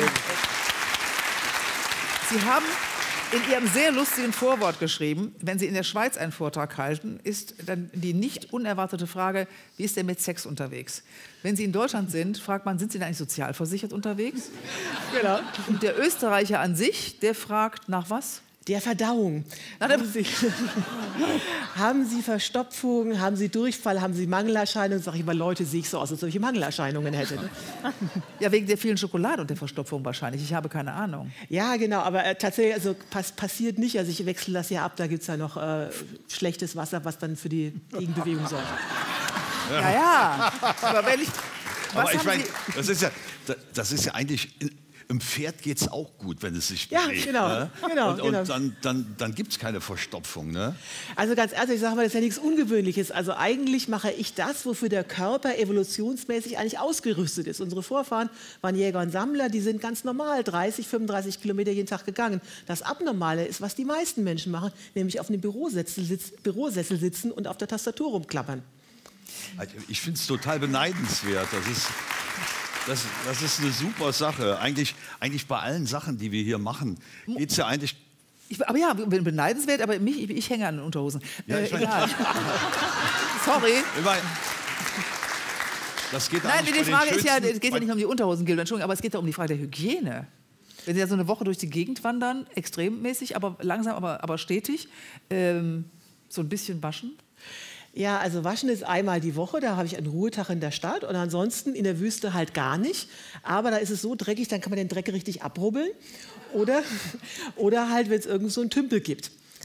Sie haben in Ihrem sehr lustigen Vorwort geschrieben, wenn Sie in der Schweiz einen Vortrag halten, ist dann die nicht unerwartete Frage, wie ist der mit Sex unterwegs? Wenn Sie in Deutschland sind, fragt man, sind Sie denn eigentlich sozialversichert unterwegs? Genau. Und der Österreicher an sich, der fragt nach was? Der Verdauung. Haben Sie, haben Sie Verstopfung, haben Sie Durchfall, haben Sie Mangelerscheinungen? Sag ich mal, Leute, sehe ich so aus, als ob ich Mangelerscheinungen hätte. Ne? Ja, wegen der vielen Schokolade und der Verstopfung wahrscheinlich. Ich habe keine Ahnung. Ja, genau, aber äh, tatsächlich also, pass, passiert nicht. Also ich wechsle das ja ab, da gibt es ja noch äh, schlechtes Wasser, was dann für die Gegenbewegung sorgt. Ja, ja. Aber wenn ich... Was aber ich haben meine, Sie das ist ja, das ist ja eigentlich... Im Pferd geht es auch gut, wenn es sich bewegt. Ja, genau. Ne? genau, und, genau. und dann, dann, dann gibt es keine Verstopfung. Ne? Also ganz ehrlich, ich sage mal, das ist ja nichts Ungewöhnliches. Also eigentlich mache ich das, wofür der Körper evolutionsmäßig eigentlich ausgerüstet ist. Unsere Vorfahren waren Jäger und Sammler, die sind ganz normal dreißig, fünfunddreißig Kilometer jeden Tag gegangen. Das Abnormale ist, was die meisten Menschen machen, nämlich auf einem Bürosessel, sitz, Bürosessel sitzen und auf der Tastatur rumklappern. Ich finde es total beneidenswert. Das ist... Das, das ist eine super Sache. Eigentlich, eigentlich bei allen Sachen, die wir hier machen, geht es ja eigentlich... Ich, aber ja, beneidenswert, aber mich, ich, ich hänge an den Unterhosen. Ja, ich äh, mein, egal. Sorry. Ich mein, das geht Nein, die Frage ist ja, es geht ja nicht um die Unterhosengilde, Entschuldigung, aber es geht ja um die Frage der Hygiene. Wenn Sie ja so eine Woche durch die Gegend wandern, extremmäßig, aber langsam, aber, aber stetig, ähm, so ein bisschen waschen. Ja, also waschen ist einmal die Woche, da habe ich einen Ruhetag in der Stadt und ansonsten in der Wüste halt gar nicht. Aber da ist es so dreckig, dann kann man den Dreck richtig abrubbeln oder, oder halt, wenn es irgend so einen Tümpel gibt.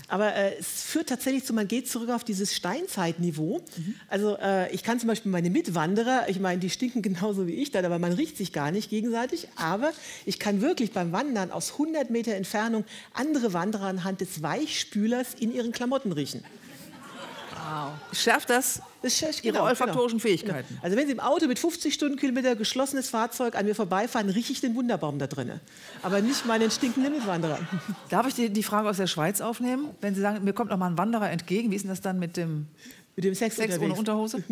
Aber äh, es führt tatsächlich zu, man geht zurück auf dieses Steinzeitniveau. Mhm. Also äh, ich kann zum Beispiel meine Mitwanderer, ich meine, die stinken genauso wie ich dann, aber man riecht sich gar nicht gegenseitig. Aber ich kann wirklich beim Wandern aus hundert Meter Entfernung andere Wanderer anhand des Weichspülers in ihren Klamotten riechen. Wow. Schärft das, das schärft, Ihre genau, olfaktorischen genau. Fähigkeiten? Also wenn Sie im Auto mit fünfzig Stundenkilometer geschlossenes Fahrzeug an mir vorbeifahren, rieche ich den Wunderbaum da drinnen. Aber nicht meinen stinkenden Mitwanderer. Darf ich die, die Frage aus der Schweiz aufnehmen? Wenn Sie sagen, mir kommt noch mal ein Wanderer entgegen, wie ist denn das dann mit dem, mit dem Sex, Sex ohne Unterhose?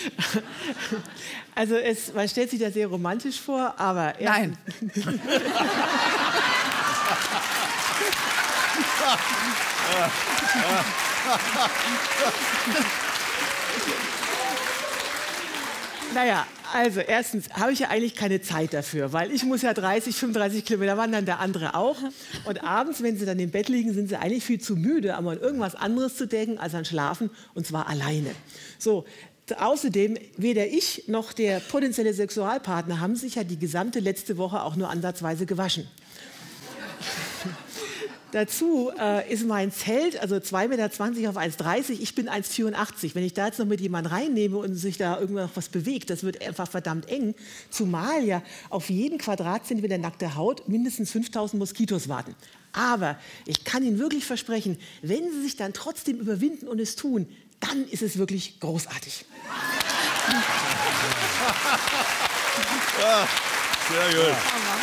Also es, man stellt sich das sehr romantisch vor, aber... Nein. Naja, also erstens habe ich ja eigentlich keine Zeit dafür, weil ich muss ja dreißig, fünfunddreißig Kilometer wandern, der andere auch. Und abends, wenn sie dann im Bett liegen, sind sie eigentlich viel zu müde, um an irgendwas anderes zu denken als an Schlafen, und zwar alleine. So. Außerdem, weder ich noch der potenzielle Sexualpartner haben sich ja die gesamte letzte Woche auch nur ansatzweise gewaschen. Dazu äh, ist mein Zelt, also zwei Meter zwanzig auf eins Komma dreißig, ich bin eins Komma vierundachtzig. Wenn ich da jetzt noch mit jemandem reinnehme und sich da irgendwas was bewegt, das wird einfach verdammt eng. Zumal ja auf jeden Quadratzentimeter nackte Haut mindestens fünftausend Moskitos warten. Aber ich kann Ihnen wirklich versprechen, wenn Sie sich dann trotzdem überwinden und es tun, dann ist es wirklich großartig. Ja, sehr gut.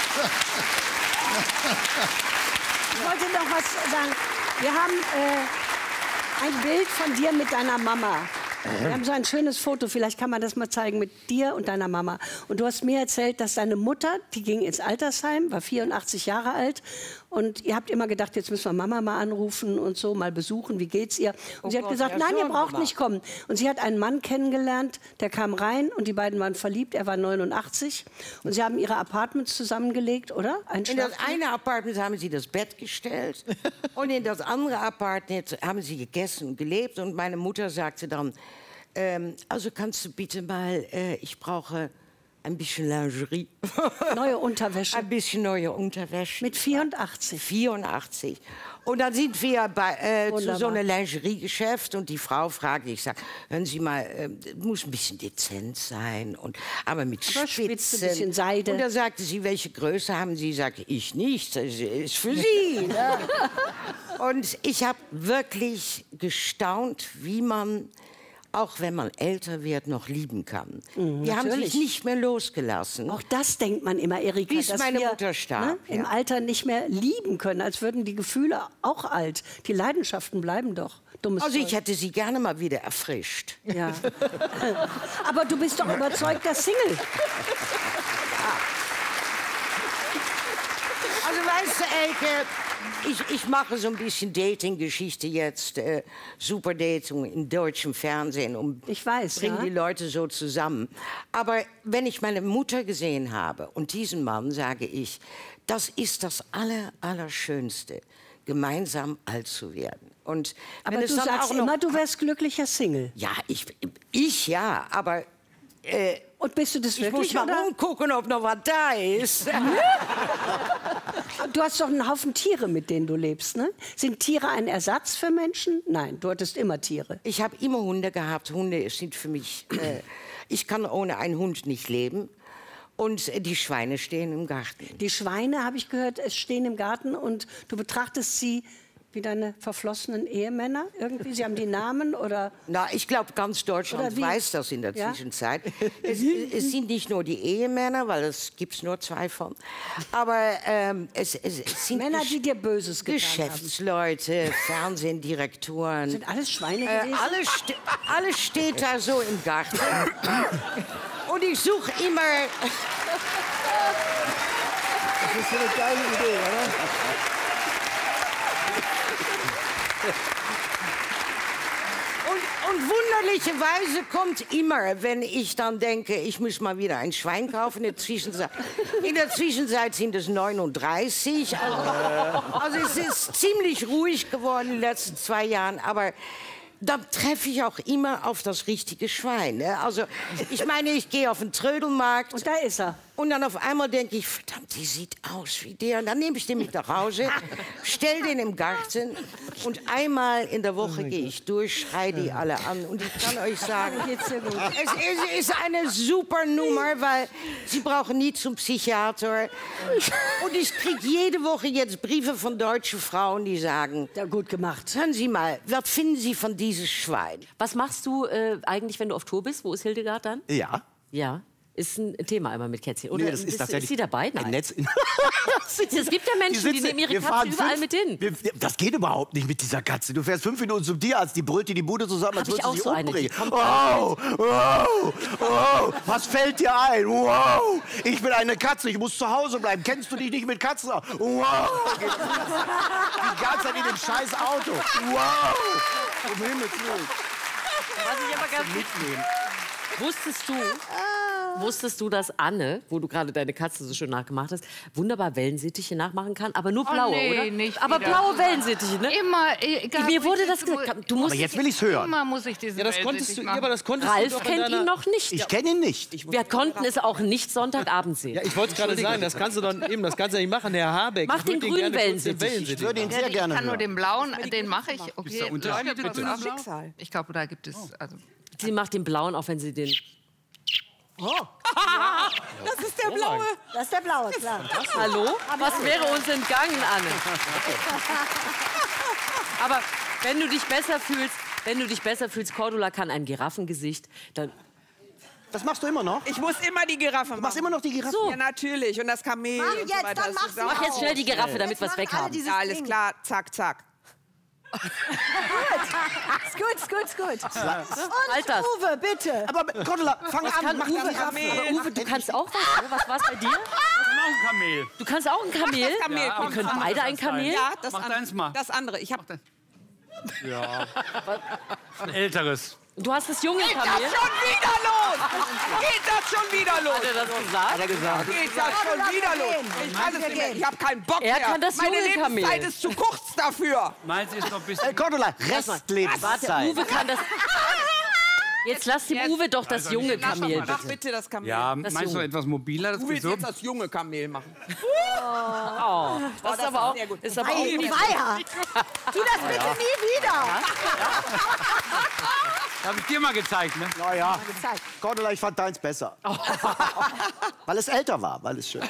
Ich wollte noch was sagen. Wir haben äh, ein Bild von dir mit deiner Mama. Wir haben so ein schönes Foto, vielleicht kann man das mal zeigen, mit dir und deiner Mama. Und du hast mir erzählt, dass deine Mutter, die ging ins Altersheim, war vierundachtzig Jahre alt. Und ihr habt immer gedacht, jetzt müssen wir Mama mal anrufen und so, mal besuchen, wie geht's ihr? Und Oh sie hat Gott, gesagt, ja, nein, ihr schon, braucht Mama. nicht kommen. Und sie hat einen Mann kennengelernt, der kam rein und die beiden waren verliebt, er war neunundachtzig. Und sie haben ihre Apartments zusammengelegt, oder? Ein In das Schlafzimmer? eine Apartment haben sie das Bett gestellt und in das andere Apartment haben sie gegessen und gelebt. Und meine Mutter sagte dann, ähm, also kannst du bitte mal, äh, ich brauche ein bisschen Lingerie. Neue Unterwäsche. Ein bisschen neue Unterwäsche. Mit vierundachtzig. vierundachtzig. Und dann sind wir bei, äh, zu Wunderbar. so einem Lingeriegeschäft und die Frau fragt, ich sage, hören Sie mal, äh, muss ein bisschen dezent sein, und, aber mit Aber Spitze, Spitzen. bisschen Seide. Und da sagte sie, welche Größe haben Sie? Sagte ich nicht, das ist für Sie. Ne? Und ich habe wirklich gestaunt, wie man, auch wenn man älter wird, noch lieben kann. Mhm, die haben natürlich. sich nicht mehr losgelassen. Auch das denkt man immer, Erika, Bis dass meine wir Mutter starb, im ja. Alter nicht mehr lieben können, als würden die Gefühle auch alt. Die Leidenschaften bleiben doch. Dummes Also ich Zeug. hätte sie gerne mal wieder erfrischt. Ja. Aber du bist doch überzeugter Single. Also weißt du, Elke, ich, ich mache so ein bisschen Dating-Geschichte jetzt, äh, Superdating im deutschen Fernsehen und ich weiß, bringe ja. die Leute so zusammen. Aber wenn ich meine Mutter gesehen habe und diesen Mann, sage ich, das ist das Aller, Allerschönste, gemeinsam alt zu werden. Und Aber wenn es du dann sagst auch noch, immer, du wärst glücklicher Single. ja, ich, ich ja, aber äh, Und bist du das ich wirklich, muss mal oder? rumgucken, ob noch was da ist. Du hast doch einen Haufen Tiere, mit denen du lebst, ne? Sind Tiere ein Ersatz für Menschen? Nein, du hattest immer Tiere. Ich habe immer Hunde gehabt. Hunde sind für mich... Äh, ich kann ohne einen Hund nicht leben. Und äh, die Schweine stehen im Garten. Die Schweine, habe ich gehört, es stehen im Garten und du betrachtest sie wie deine verflossenen Ehemänner irgendwie? Sie haben die Namen oder... Na, ich glaube, ganz Deutschland Oder wie? weiß das in der Ja? Zwischenzeit. Es, es sind nicht nur die Ehemänner, weil es gibt nur zwei von. Aber ähm, es, es, es sind Männer, Gesch- die dir Böses getan Geschäftsleute, Fernsehdirektoren. Sind alles Schweine Äh, gewesen? alles, ste alles steht da so im Garten. Und ich suche immer... Das ist eine geile Idee, oder? Und, und wunderlicherweise kommt immer, wenn ich dann denke, ich muss mal wieder ein Schwein kaufen. In der Zwischenzeit, in der Zwischenzeit sind es neununddreißig. Also, also es ist ziemlich ruhig geworden in den letzten zwei Jahren. Aber da treffe ich auch immer auf das richtige Schwein. Ne? Also ich meine, ich gehe auf den Trödelmarkt. Und da ist er. Und dann auf einmal denke ich, verdammt, die sieht aus wie der. Und dann nehme ich den mit nach Hause, stell den im Garten und einmal in der Woche gehe ich durch, schreie die alle an. Und ich kann euch sagen, es ist, ist eine super Nummer, weil sie brauchen nie zum Psychiater. Und ich kriege jede Woche jetzt Briefe von deutschen Frauen, die sagen, ja, gut gemacht. Hören Sie mal, was finden Sie von diesem Schwein? Was machst du äh, eigentlich, wenn du auf Tour bist? Wo ist Hildegard dann? Ja. Ja. Ist ein Thema immer mit Kätzchen. Oder Nee, das ist ist, tatsächlich ist sie dabei? Nein. ein Netz. Es gibt ja Menschen, die, sitzen- nehmen ihre wir Katze fahren überall fünf- mit hin. Wir, das geht überhaupt nicht mit dieser Katze. Du fährst fünf Minuten zum Tierarzt, die brüllt dir die Bude zusammen, als Hab ich würdest du auch sie so eine, die umbringen. kommt Wow, wow, wow, was fällt dir ein? Wow, ich bin eine Katze, ich muss zu Hause bleiben. Kennst du dich nicht mit Katzen aus? Wow, die ganze Zeit in dem scheiß Auto. Wow, um Himmels Willen. Was ich aber ganz mitnehmen. Wusstest du, wusstest du, dass Anne, wo du gerade deine Katze so schön nachgemacht hast, wunderbar Wellensittiche nachmachen kann? Aber nur Oh, blaue, nee, oder? nicht aber wieder. blaue Wellensittiche, ne? Immer, egal, Mir wo wurde ich das sitze, gesagt. Du musst Aber jetzt will ich's hören. Immer muss ich diesen Ja, das konntest Wellensittich du, ja, machen. aber das konntest du Ralf doch in kennt deiner... ihn noch nicht. Ich kenne ihn nicht. Wir konnten es auch nicht Sonntagabend sehen. Ja, ich wollte es gerade sagen, das kannst du doch eben, das kannst du ja nicht machen, Herr Habeck. Mach Ich würd den gerne grünen kurz Wellensittich. Ich würde ihn sehr Ich gerne kann nur hören. den blauen, den mache ich. Okay, der Unterschied Leute, bitte? pass auf. Ich glaube, da gibt es... Also, Sie macht den blauen, auch wenn sie den... Oh. Das ist der blaue. Das ist der blaue, klar. Hallo? Was wäre uns entgangen, Anne? Aber wenn du dich besser fühlst, wenn du dich besser fühlst, Cordula kann ein Giraffengesicht, dann... Das machst du immer noch? Ich muss immer die Giraffe machen. Du machst immer noch die Giraffe? Ja, natürlich. Und das Kamel Mach und jetzt, so weiter. dann Das mach ist sie auch- Mach jetzt schnell die Giraffe, damit wir es Jetzt weg mach alle haben. dieses Ja, alles Ding. klar. Zack, zack. Ist gut, ist gut, ist gut. Halt das. Und Uwe, bitte. Aber Cordula, fang Was an, kann mach die Uwe? Giraffe. Aber Uwe, du kannst auch was. oder? Was war's bei dir? ein Kamel. Du kannst auch ein Kamel? Das Kamel Ja, kommt. Ihr könnt mach beide das ein eins Kamel? Ja, das, Mach an- deins mal. das andere. Ich hab... Ja. Ein älteres. Du hast das junge Geht das Kamel? schon wieder los? Geht das schon wieder los? Hat er das gesagt? Hat er gesagt. Geht das schon wieder los? Ich kann es nicht mehr. Ich habe keinen Bock Er mehr. kann das Meine junge Kamel. Lebenszeit ist zu kurz dafür. Meins ist noch ein Äh, bisschen... Cordula, Warte, Restlebenszeit. Uwe kann das... Jetzt lass dem Uwe doch das Also nicht- junge Kamel, Mach bitte. bitte das Kamel. Ja, Das meinst du Junge. etwas mobiler? Das Du willst so? jetzt das junge Kamel machen. Oh, das ist aber auch... Ist aber auch Ei, nicht Feier. Tu das bitte nie wieder. Hab ich dir mal gezeigt, ne? Na ja, Cordula, ich fand deins besser. Weil es älter war, weil es schön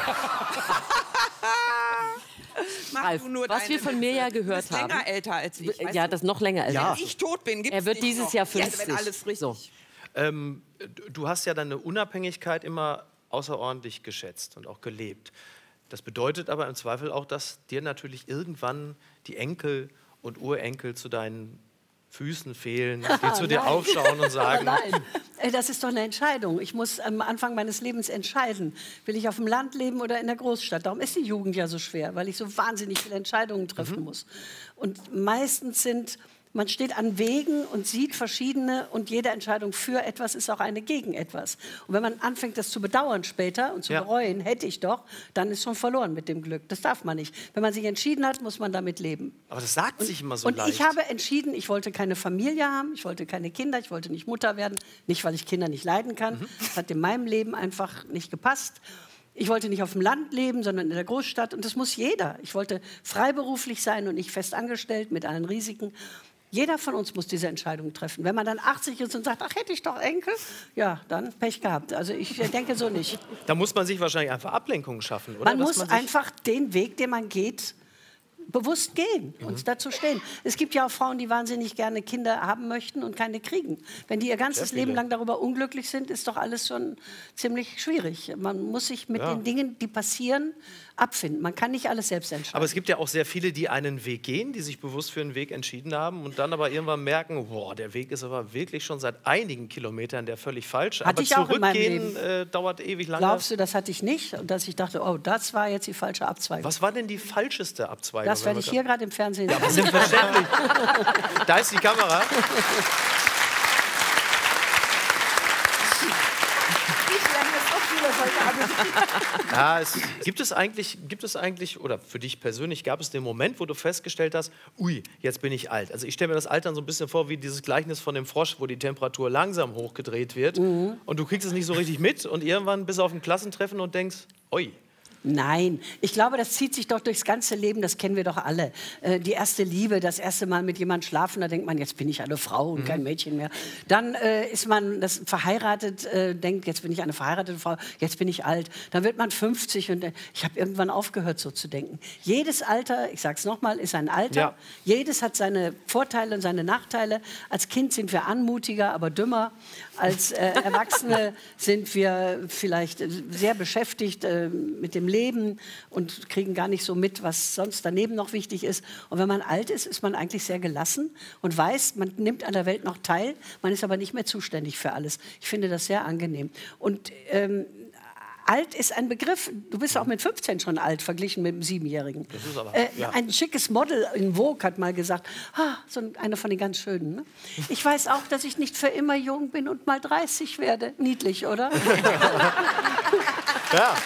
Mach Ralf, du nur was deine wir von mir ja Liste. gehört Du bist haben. länger älter als ich. weißt Ja, du? das noch länger als Ja. Wenn ich tot bin, gibt's Er wird dich dieses noch. Jahr Ja, fünfzig. wenn alles richtig. So. Ähm, du hast ja deine Unabhängigkeit immer außerordentlich geschätzt und auch gelebt. Das bedeutet aber im Zweifel auch, dass dir natürlich irgendwann die Enkel und Urenkel zu deinen Füßen fehlen, die zu dir Nein. aufschauen und sagen, Nein, Äh, das ist doch eine Entscheidung. Ich muss am Anfang meines Lebens entscheiden, will ich auf dem Land leben oder in der Großstadt. Darum ist die Jugend ja so schwer, weil ich so wahnsinnig viele Entscheidungen treffen muss. Und meistens sind, man steht an Wegen und sieht verschiedene und jede Entscheidung für etwas ist auch eine gegen etwas. Und wenn man anfängt, das zu bedauern später und zu Ja. bereuen, hätte ich doch, dann ist schon verloren mit dem Glück. Das darf man nicht. Wenn man sich entschieden hat, muss man damit leben. aber das sagt sich immer so Und leicht. ich habe entschieden, ich wollte keine Familie haben, ich wollte keine Kinder, ich wollte nicht Mutter werden. Nicht, weil ich Kinder nicht leiden kann. Mhm. Das hat in meinem Leben einfach nicht gepasst. Ich wollte nicht auf dem Land leben, sondern in der Großstadt. Und das muss jeder. Ich wollte freiberuflich sein und nicht fest angestellt mit allen Risiken. Jeder von uns muss diese Entscheidung treffen. Wenn man dann achtzig ist und sagt, ach, hätte ich doch Enkel, ja, dann Pech gehabt. Also ich äh, denke so nicht. Da muss man sich wahrscheinlich einfach Ablenkungen schaffen, oder? Man Dass muss sich- einfach den Weg, den man geht, bewusst gehen und dazu stehen. Es gibt ja auch Frauen, die wahnsinnig gerne Kinder haben möchten und keine kriegen. Wenn die ihr ganzes Sehr viele. Leben lang darüber unglücklich sind, ist doch alles schon ziemlich schwierig. Man muss sich mit Ja. den Dingen, die passieren, abfinden. Man kann nicht alles selbst entscheiden. Aber es gibt ja auch sehr viele, die einen Weg gehen, die sich bewusst für einen Weg entschieden haben und dann aber irgendwann merken, boah, der Weg ist aber wirklich schon seit einigen Kilometern der völlig falsche. Hatte aber ich auch in meinem zurückgehen Leben. äh, dauert ewig lange. Glaubst du, das hatte ich nicht? Und dass ich dachte, oh, das war jetzt die falsche Abzweigung. Was war denn die falscheste Abzweigung? Das werde ich hier gerade im Fernsehen Ja, aber selbstverständlich. Da ist die Kamera. Ich lerne jetzt auch viele solche Abend. Ja, es, gibt, es eigentlich, gibt es eigentlich, oder für dich persönlich, gab es den Moment, wo du festgestellt hast, ui, jetzt bin ich alt. Also ich stelle mir das Altern so ein bisschen vor wie dieses Gleichnis von dem Frosch, wo die Temperatur langsam hochgedreht wird Mhm. und du kriegst es nicht so richtig mit und irgendwann bist du auf ein Klassentreffen und denkst, ui. Nein, ich glaube, das zieht sich doch durchs ganze Leben, das kennen wir doch alle. Äh, die erste Liebe, das erste Mal mit jemandem schlafen, da denkt man, jetzt bin ich eine Frau und Mhm. kein Mädchen mehr. Dann äh, ist man das verheiratet, äh, denkt, jetzt bin ich eine verheiratete Frau, jetzt bin ich alt. Dann wird man fünfzig und äh, ich habe irgendwann aufgehört, so zu denken. Jedes Alter, ich sage es nochmal, ist ein Alter. Ja. Jedes hat seine Vorteile und seine Nachteile. Als Kind sind wir anmutiger, aber dümmer. Als äh, Erwachsene sind wir vielleicht äh, sehr beschäftigt äh, mit dem Leben und kriegen gar nicht so mit, was sonst daneben noch wichtig ist. Und wenn man alt ist, ist man eigentlich sehr gelassen und weiß, man nimmt an der Welt noch teil, man ist aber nicht mehr zuständig für alles. Ich finde das sehr angenehm. Und ähm, alt ist ein Begriff. Du bist auch mit fünfzehn schon alt, verglichen mit einem Siebenjährigen. Das ist aber, Äh, ja. Ein schickes Model in Vogue hat mal gesagt, ah, so ein- einer von den ganz Schönen. Ne? Ich weiß auch, dass ich nicht für immer jung bin und mal dreißig werde. Niedlich, oder? Ja.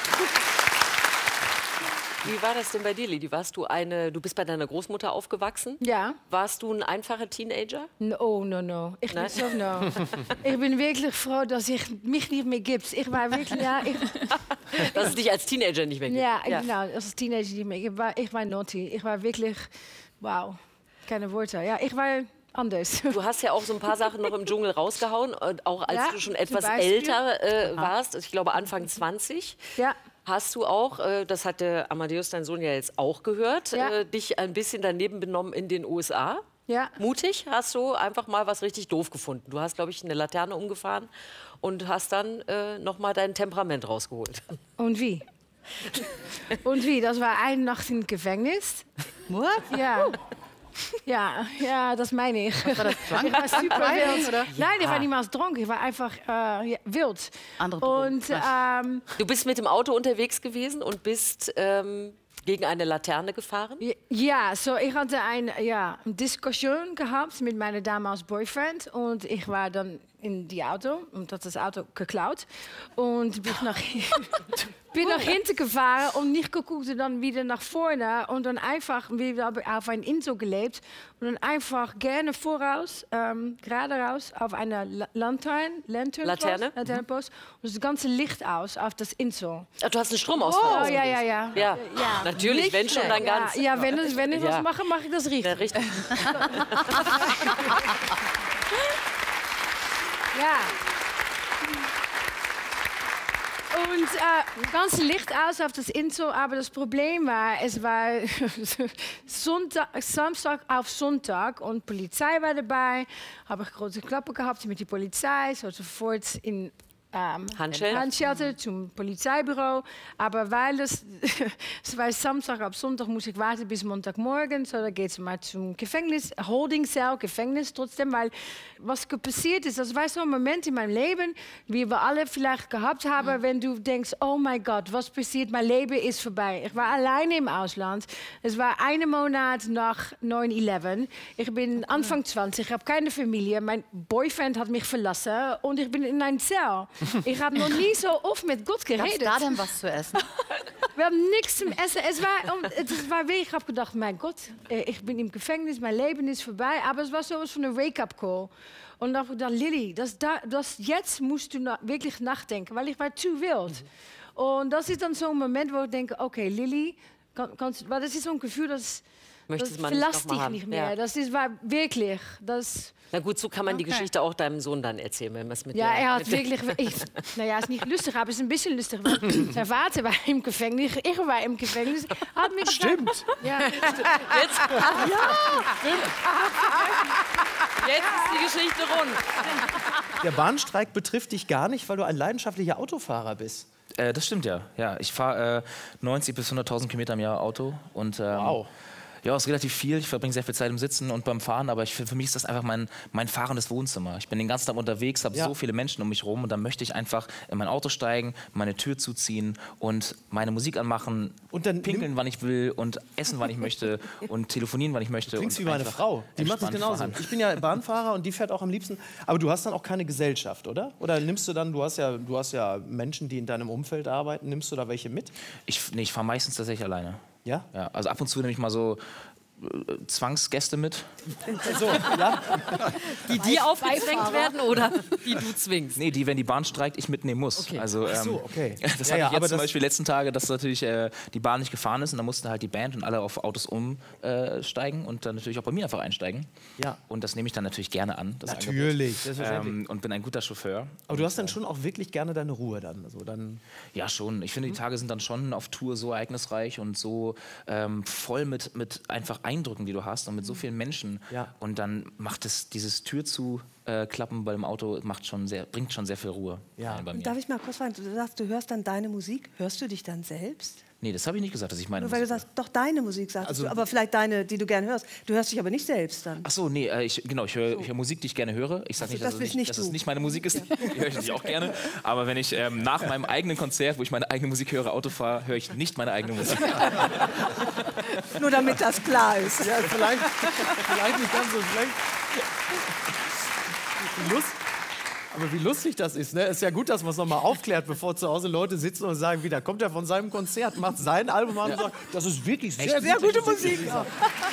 Wie war das denn bei dir, Lili? Warst du eine, du bist bei deiner Großmutter aufgewachsen? Ja. Warst du ein einfacher Teenager? No, no, no. Ich Nein? bin so no. Ich bin wirklich froh, dass ich mich nicht mehr gibt. Ich war wirklich, ja, ich, Dass es dich als Teenager nicht mehr gibt. ja, genau, als Teenager nicht mehr. Ich war, ich war naughty. Ich war wirklich, wow, keine Worte. Ja, ich war anders. Du hast ja auch so ein paar Sachen noch im Dschungel rausgehauen, und auch als Ja, du schon zum etwas Beispiel. älter äh, warst, ich glaube Anfang zwanzig. Ja. Hast du auch, äh, das hat der Amadeus, dein Sohn, ja jetzt auch gehört, Ja. äh, dich ein bisschen daneben benommen in den U S A? Ja. Mutig, hast du einfach mal was richtig doof gefunden. Du hast, glaube ich, eine Laterne umgefahren und hast dann äh, noch mal dein Temperament rausgeholt. Und wie? Und wie? Das war eine Nacht im Gefängnis. What? Ja. Ja, ja, das meine ich. Was war das, drank? Ich war super Wein, wild. oder? Nein, ich Ah. war niemals dronken. Ich war einfach äh, ja, wild. Andere Drogen. Und ähm, Du bist mit dem Auto unterwegs gewesen und bist ähm, gegen eine Laterne gefahren? ja, so ich hatte eine ja, Diskussion gehabt mit meinem damals Boyfriend. Und ich war dann in die Auto und hat das Auto geklaut. Und bin nach, bin nach hinten gefahren und nicht geguckt und dann wieder nach vorne. Und dann einfach wieder auf ein Insel gelebt. Und dann einfach gerne voraus, ähm, gerade raus, auf eine La Lantern, Lantern Laterne? Laternenpost. Und das ganze Licht aus auf das Insel. Ach, du hast einen Stromausfall. Oh, ja, ja, ja. Ja, natürlich, wenn schon, dann ganz. Ja, ja wenn, es, wenn ich Ja. was mache, mache ich das richtig. Ja, richtig. Ja. Und äh, ganz Licht aus auf das Insel, aber das Problem war, es war Sonntag, Samstag auf Sonntag und Polizei war dabei. Habe ich große Klappen gehabt mit der Polizei, so sofort in ähm, Handschellen? Handschellen zum Polizeibüro. Aber weil es, es war Samstag auf Sonntag, muss ich warten bis Montagmorgen. So, da geht es mal zum Gefängnis, Holding Cell, Gefängnis trotzdem. Weil was passiert ist, das war so ein Moment in meinem Leben, wie wir alle vielleicht gehabt haben, wenn du denkst, oh mein Gott, was passiert, mein Leben ist vorbei. Ich war alleine im Ausland. Es war einen Monat nach neun elf. Ich bin Anfang zwanzig, ich habe keine Familie. Mein Boyfriend hat mich verlassen und ich bin in einem Zell. Ich habe noch nie so oft mit Gott geredet. Gab's da denn was zu essen? Wir haben nichts zum Essen. Es war, um, es war wirklich, ich habe gedacht, mein Gott, äh, ich bin im Gefängnis, mein Leben ist vorbei. Aber es war sowas von einer Wake-up-Call. Und dann habe ich gedacht, Lili, das, da, das, jetzt musst du na, wirklich nachdenken, weil ich war zu wild. Und das ist dann so ein Moment, wo ich denke, okay, Lili, kann, kannst, weil das ist so ein Gefühl, das, Möchtest das man nicht verlässt noch mal dich haben. nicht mehr. Ja. Das ist, war wirklich, das... Na gut, so kann man die Okay. Geschichte auch deinem Sohn dann erzählen, wenn man es mit Ja, der, er hat mit der- wirklich. Ich, naja, es ist nicht lustig, aber es ist ein bisschen lustig. Weil sein Vater war im Gefängnis, ich war im Gefängnis. Hat mich Stimmt. Ja. Jetzt, Ach, ja. Jetzt ist die Geschichte rund. Der Bahnstreik betrifft dich gar nicht, weil du ein leidenschaftlicher Autofahrer bist. Äh, das stimmt ja. Ja, ich fahre äh, neunzig bis hunderttausend Kilometer im Jahr Auto und ähm, Wow. Ja, es ist relativ viel. Ich verbringe sehr viel Zeit im Sitzen und beim Fahren, aber ich, für mich ist das einfach mein, mein fahrendes Wohnzimmer. Ich bin den ganzen Tag unterwegs, habe Ja. so viele Menschen um mich rum und dann möchte ich einfach in mein Auto steigen, meine Tür zuziehen und meine Musik anmachen, und dann pinkeln, wann ich will und essen, wann ich möchte und telefonieren, wann ich möchte. Du klingst und wie meine einfach Frau. Die macht das entspannt genauso. fahren. Ich bin ja Bahnfahrer und die fährt auch am liebsten. Aber du hast dann auch keine Gesellschaft, oder? Oder nimmst du dann, du hast ja, du hast ja Menschen, die in deinem Umfeld arbeiten, nimmst du da welche mit? Ich, nee, ich fahre meistens tatsächlich alleine. Ja? Ja, also ab und zu nehme ich mal so äh, Zwangsgäste mit. So, ja? Die dir aufgezwängt werden oder die du zwingst? Nee, die, wenn die Bahn streikt, ich mitnehmen muss. Okay. Also, ähm, Ach so, okay. Das Ja, hatte ja, ich aber jetzt zum das- Beispiel die letzten Tage, dass natürlich äh, die Bahn nicht gefahren ist und dann mussten halt die Band und alle auf Autos umsteigen äh, und dann natürlich auch bei mir einfach einsteigen. Ja. Und das nehme ich dann natürlich gerne an. Das Natürlich, Angebot. selbstverständlich. Ähm, und bin ein guter Chauffeur. Aber du hast dann schon auch wirklich gerne deine Ruhe dann. Also dann Ja, schon. Ich finde, die Tage sind dann schon auf Tour so ereignisreich und so ähm, voll mit, mit einfach Eindrücken, die du hast und mit so vielen Menschen. Ja. Und dann macht es dieses Tür zu äh, klappen beim Auto macht schon sehr, bringt schon sehr viel Ruhe rein bei mir. Darf ich mal kurz fragen? Du sagst, du hörst dann deine Musik. Hörst du dich dann selbst? Nee, das habe ich nicht gesagt, dass ich meine Nur weil du sagst, doch deine Musik sagst Also- du, aber vielleicht deine, die du gern hörst. Du hörst dich aber nicht selbst dann. Ach so, nee, äh, ich, genau, ich höre ich hör Musik, die ich gerne höre. Ich sage Also nicht, das dass, es bist nicht, nicht dass du. es nicht meine Musik ist. Die höre ich natürlich auch gerne. Aber wenn ich ähm, nach meinem eigenen Konzert, wo ich meine eigene Musik höre, Auto fahre, höre ich nicht meine eigene Musik. Nur damit das klar ist. Ja, vielleicht, vielleicht nicht ganz so schlecht. Wie Lust, aber wie lustig das ist, ne? Ist ja gut, dass man es nochmal aufklärt, bevor zu Hause Leute sitzen und sagen, wieder kommt er von seinem Konzert, macht sein Album an und sagt, das ist wirklich sehr, Sehr gute Musik. Ja.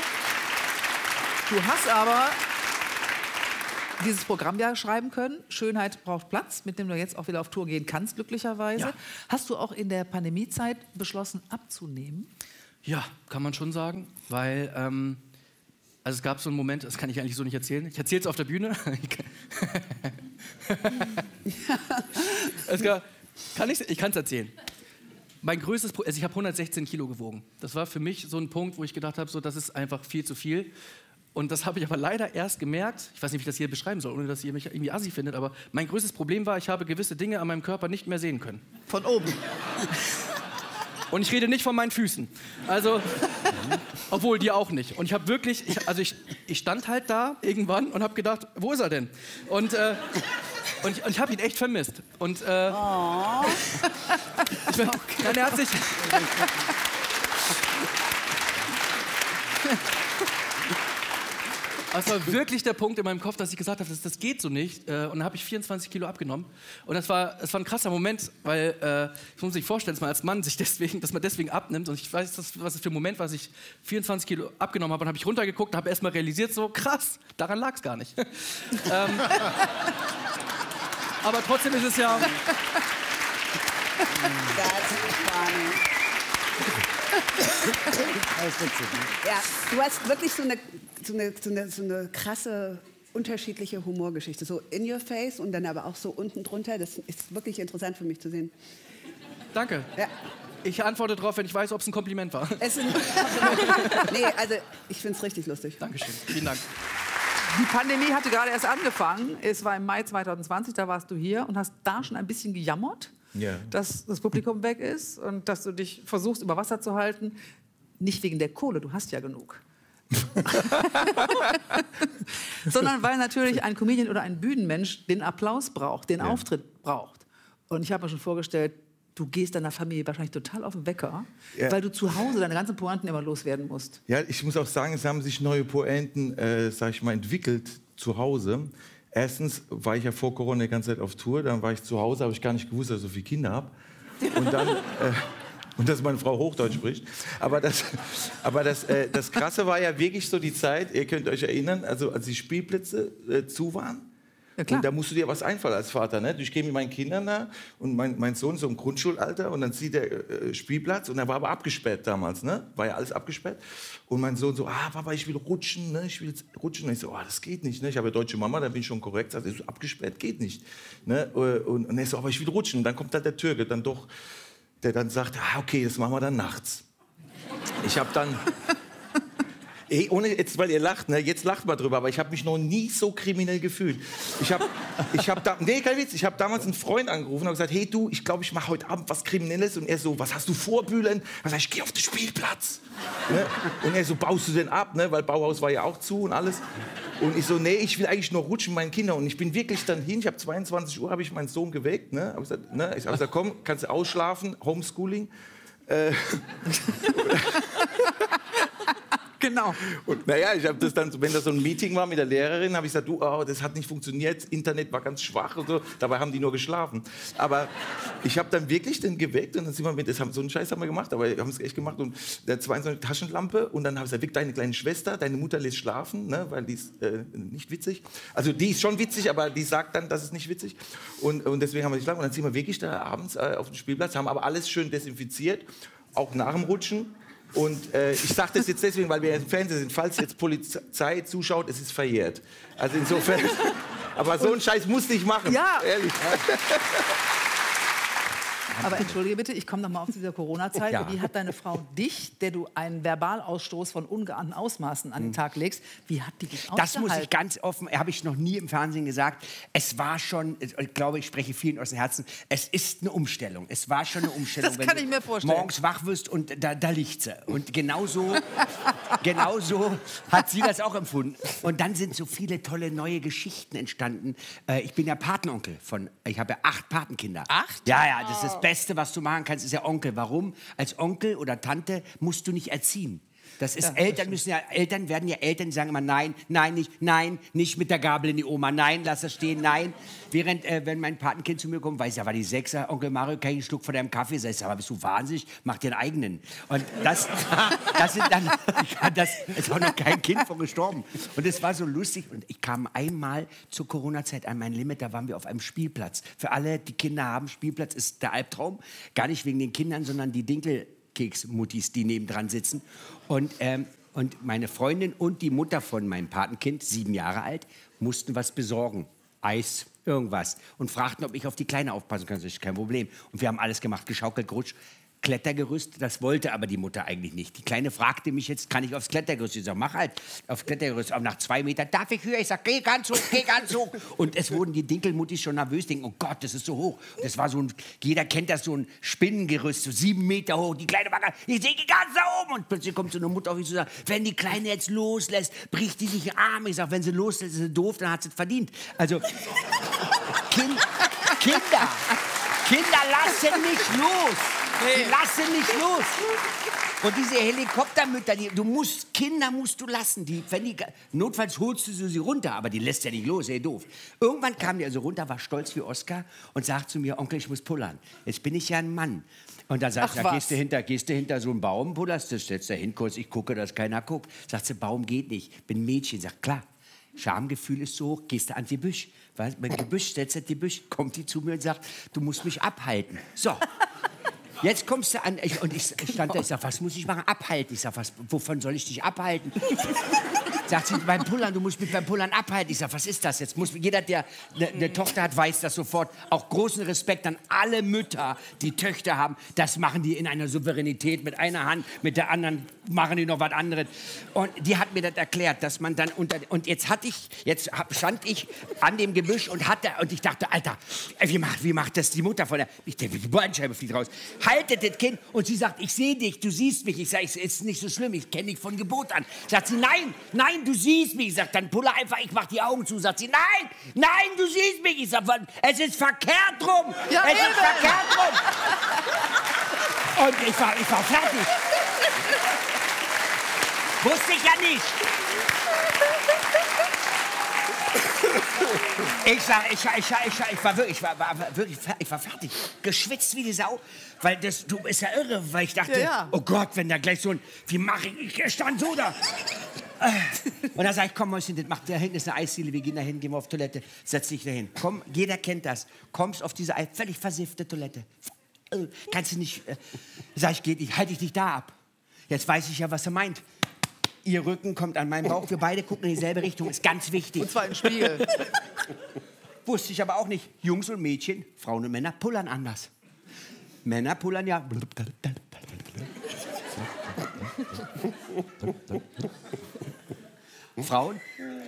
Du hast aber dieses Programm ja schreiben können. Schönheit braucht Platz, mit dem du jetzt auch wieder auf Tour gehen kannst, glücklicherweise. Ja. Hast du auch in der Pandemiezeit beschlossen, abzunehmen? Ja, kann man schon sagen, weil ähm, also es gab so einen Moment, das kann ich eigentlich so nicht erzählen. Ich erzähle es auf der Bühne. es gab, kann ich ich kann es erzählen. Mein größtes, Pro- also ich habe hundertsechzehn Kilo gewogen. Das war für mich so ein Punkt, wo ich gedacht habe, so das ist einfach viel zu viel. Und das habe ich aber leider erst gemerkt, ich weiß nicht, wie ich das hier beschreiben soll, ohne dass ihr mich irgendwie assi findet, aber mein größtes Problem war, ich habe gewisse Dinge an meinem Körper nicht mehr sehen können. Von oben. Und ich rede nicht von meinen Füßen. Also, obwohl, die auch nicht. Und ich habe wirklich, ich, also ich, ich stand halt da irgendwann und habe gedacht, wo ist er denn? Und, äh, und, ich- und ich habe ihn echt vermisst. Und, äh, Oh. ich, bin- nein, er hat sich... Das war wirklich der Punkt in meinem Kopf, dass ich gesagt habe, das, das geht so nicht. Äh, Und dann habe ich vierundzwanzig Kilo abgenommen. Und das war, das war ein krasser Moment, weil äh, ich muss sich vorstellen, dass man als Mann sich deswegen, dass man deswegen abnimmt. Und ich weiß, das, was das für ein Moment war, als ich vierundzwanzig Kilo abgenommen habe. Und habe ich runtergeguckt und habe erst mal realisiert, so krass, daran lag es gar nicht. ähm, aber trotzdem ist es ja... Ja, du hast wirklich so eine, so eine, so eine, so eine krasse, unterschiedliche Humorgeschichte. So in your face und dann aber auch so unten drunter. Das ist wirklich interessant für mich zu sehen. Danke. Ja. Ich antworte darauf, wenn ich weiß, ob es ein Kompliment war. Es ist ein nee, also ich finde es richtig lustig. Dankeschön. Vielen Dank. Die Pandemie hatte gerade erst angefangen. Es war im Mai zweitausendzwanzig, da warst du hier und hast da schon ein bisschen gejammert, Ja. dass das Publikum weg ist und dass du dich versuchst, über Wasser zu halten. Nicht wegen der Kohle, du hast ja genug. Sondern weil natürlich ein Comedian oder ein Bühnenmensch den Applaus braucht, den Ja. Auftritt braucht. Und ich habe mir schon vorgestellt, du gehst deiner Familie wahrscheinlich total auf den Wecker, Ja. weil du zu Hause deine ganzen Pointen immer loswerden musst. Ja, ich muss auch sagen, es haben sich neue Pointen, äh, sag ich mal, entwickelt zu Hause. Erstens war ich ja vor Corona die ganze Zeit auf Tour, dann war ich zu Hause, habe ich gar nicht gewusst, dass ich so viele Kinder habe. Und dann... Äh, und dass meine Frau Hochdeutsch spricht. Aber das, aber das, äh, das Krasse war ja wirklich so die Zeit, ihr könnt euch erinnern, also als die Spielplätze äh, zu waren. Und da musst du dir was einfallen als Vater. Ne? Ich gehe mit meinen Kindern da und mein, mein Sohn ist so im Grundschulalter und dann sieht der äh, Spielplatz und er war aber abgesperrt damals. Ne? War ja alles abgesperrt. Und mein Sohn so, ah Papa, ich will rutschen, ne? ich will jetzt rutschen. Und ich so, oh, das geht nicht. Ne? Ich habe ja deutsche Mama, da bin ich schon korrekt. Also so, abgesperrt geht nicht. Ne? Und, und er so, aber ich will rutschen. Und dann kommt halt der Türke dann doch, der dann sagt, ah, okay, das machen wir dann nachts. Ich habe dann, Ey, ohne jetzt, weil ihr lacht, ne? Jetzt lacht mal drüber, aber ich habe mich noch nie so kriminell gefühlt. Ich habe, ich habe da, nee, kein Witz, ich habe damals einen Freund angerufen und gesagt, hey du, ich glaube, ich mache heute Abend was Kriminelles. Und er so, was hast du vor, Bülent? Ich sag, ich gehe auf den Spielplatz. Ne? Und er so, baust du denn ab, ne? Weil Bauhaus war ja auch zu und alles. Und ich so, nee, ich will eigentlich nur rutschen mit meinen Kindern. Und ich bin wirklich dann hin, ich habe zweiundzwanzig Uhr, habe ich meinen Sohn geweckt. Ne? Hab gesagt, ne? Ich habe gesagt, komm, kannst du ausschlafen, Homeschooling. Äh, Genau. Und naja, ich habe das dann, wenn das so ein Meeting war mit der Lehrerin, habe ich gesagt, du, oh, das hat nicht funktioniert, Internet war ganz schwach und so. Dabei haben die nur geschlafen. Aber ich habe dann wirklich den geweckt und dann sind wir mit, das haben, so einen Scheiß haben wir gemacht, aber wir haben es echt gemacht. Und der zweiundzwanzig Taschenlampe und dann habe ich gesagt, weck deine kleine Schwester, deine Mutter lässt schlafen, ne, weil die ist äh, nicht witzig. Also die ist schon witzig, aber die sagt dann, das ist nicht witzig. Und, und deswegen haben wir geschlafen. Und dann sind wir wirklich da abends äh, auf dem Spielplatz, haben aber alles schön desinfiziert, auch nach dem Rutschen. Und äh, ich sage das jetzt deswegen, weil wir im Fernsehen sind, falls jetzt Polizei zuschaut, es ist verjährt. Also insofern, aber so einen Scheiß musste ich machen, ja. ehrlich. Aber entschuldige bitte, ich komme noch mal auf diese Corona-Zeit. Ja. Wie hat deine Frau dich, der du einen Verbalausstoß von ungeahnten Ausmaßen an den Tag legst, wie hat die dich Das muss ich ausgehalten? ganz offen, habe ich noch nie im Fernsehen gesagt. Es war schon, ich glaube, ich spreche vielen aus dem Herzen, es ist eine Umstellung. Es war schon eine Umstellung. Das wenn kann du ich mir vorstellen. morgens wach wirst und da, da liegt sie. Und genauso, genauso hat sie das auch empfunden. Und dann sind so viele tolle neue Geschichten entstanden. Äh, ich bin ja Patenonkel von, ich habe ja acht Patenkinder. Acht? Ja, ja, das ist das Beste, was du machen kannst, ist ja Onkel. Warum? Als Onkel oder Tante musst du nicht erziehen. Das ist, Ja, das Eltern müssen ja, Eltern werden ja Eltern, die sagen immer nein, nein, nicht, nein, nicht mit der Gabel in die Oma, nein, lass das stehen, nein. Während, äh, wenn mein Patenkind zu mir kommt, weiß ja, war die Sechser, Onkel Mario, kann ich einen Schluck von deinem Kaffee? Sag ich, aber bist du wahnsinnig? Mach dir einen eigenen. Und das, das sind dann, das ist auch noch kein Kind von gestorben. Und es war so lustig. Und ich kam einmal zur Corona-Zeit an mein Limit, da waren wir auf einem Spielplatz. Für alle, die Kinder haben, Spielplatz ist der Albtraum. Gar nicht wegen den Kindern, sondern die Dinkel Keksmuttis, die nebendran sitzen. Und, ähm, und meine Freundin und die Mutter von meinem Patenkind, sieben Jahre alt, mussten was besorgen. Eis, irgendwas. Und fragten, ob ich auf die Kleine aufpassen kann. Das ist kein Problem. Und wir haben alles gemacht, geschaukelt, gerutscht. Klettergerüst, das wollte aber die Mutter eigentlich nicht. Die Kleine fragte mich jetzt, kann ich aufs Klettergerüst? Ich sag, mach halt aufs Klettergerüst. Aber nach zwei Metern, darf ich höher? Ich sag, geh ganz hoch, geh ganz hoch. Und es wurden die Dinkelmuttis schon nervös, denken, oh Gott, das ist so hoch. Und das war so ein, jeder kennt das, so ein Spinnengerüst, so sieben Meter hoch. Die Kleine war ganz, ich sehe die ganz da oben. Und plötzlich kommt so eine Mutter auf mich zu sagen, wenn die Kleine jetzt loslässt, bricht die sich den Arm. Ich sag, wenn sie loslässt, ist sie doof, dann hat sie es verdient. Also, kind, Kinder, Kinder lassen nicht los. Die lassen nicht los. Und diese Helikoptermütter, die, du musst, Kinder musst du lassen. Die, wenn die, notfalls holst du sie runter, aber die lässt ja nicht los, ey, doof. Irgendwann kam die also runter, war stolz wie Oscar und sagt zu mir, Onkel, ich muss pullern. Jetzt bin ich ja ein Mann. Und dann sagt Ach, sie, was? gehst du hinter, gehst du hinter so einen Baum, pullerst du, stellst du hin kurz, ich gucke, dass keiner guckt. Sagt sie, Baum geht nicht, bin Mädchen. Sagt, klar. Schamgefühl ist so hoch, gehst du ans Gebüsch. Weil, beim Gebüsch, stellst du das Gebüsch, kommt die zu mir und sagt, du musst mich abhalten. So. Jetzt kommst du an, ich, und ich, ich stand da, ich sag, was muss ich machen? Abhalten. Ich sag, was, wovon soll ich dich abhalten? Sagt sie, beim Pullern, du musst mich beim Pullern abhalten. Ich sag, was ist das jetzt? Muss, jeder, der eine ne Tochter hat, weiß das sofort. Auch großen Respekt an alle Mütter, die Töchter haben. Das machen die in einer Souveränität mit einer Hand, mit der anderen machen die noch was anderes. Und die hat mir das erklärt, dass man dann unter, und jetzt hatte ich, jetzt hab, stand ich an dem Gebüsch und hatte, und ich dachte, Alter, wie macht, wie macht das die Mutter von der, ich denke, die Bandscheibe fliegt raus. Haltet das Kind, und sie sagt, ich sehe dich, du siehst mich. Ich sage, es ist nicht so schlimm, ich kenne dich von Geburt an. Sagt sie, nein, nein, du siehst mich. Ich sage, dann pulle einfach, ich mach die Augen zu. Sagt sie, nein, nein, du siehst mich. Ich sage, es ist verkehrt rum. Ja, es eben. ist verkehrt rum. Und ich war, ich war fertig. Wusste ich ja nicht. Ich sag, ich, ich, ich, ich war wirklich, ich war, war wirklich, ich war fertig, geschwitzt wie die Sau, weil das, du ist ja irre, weil ich dachte, Ja, ja. oh Gott, wenn da gleich so ein, wie mache ich, ich stand so da. Und dann sag ich, komm Mäuschen, das macht, da hinten ist eine Eisdiele, wir gehen da hin, gehen wir auf Toilette, setz dich da hin. Komm, jeder kennt das, kommst auf diese völlig versiffte Toilette, kannst du nicht, sag ich, geht nicht, halte ich dich da ab. Jetzt weiß ich ja, was er meint. Ihr Rücken kommt an meinen Bauch, wir beide gucken in dieselbe Richtung, ist ganz wichtig. Und zwar im Spiegel. Wusste ich aber auch nicht. Jungs und Mädchen, Frauen und Männer pullern anders. Männer pullern ja. Frauen?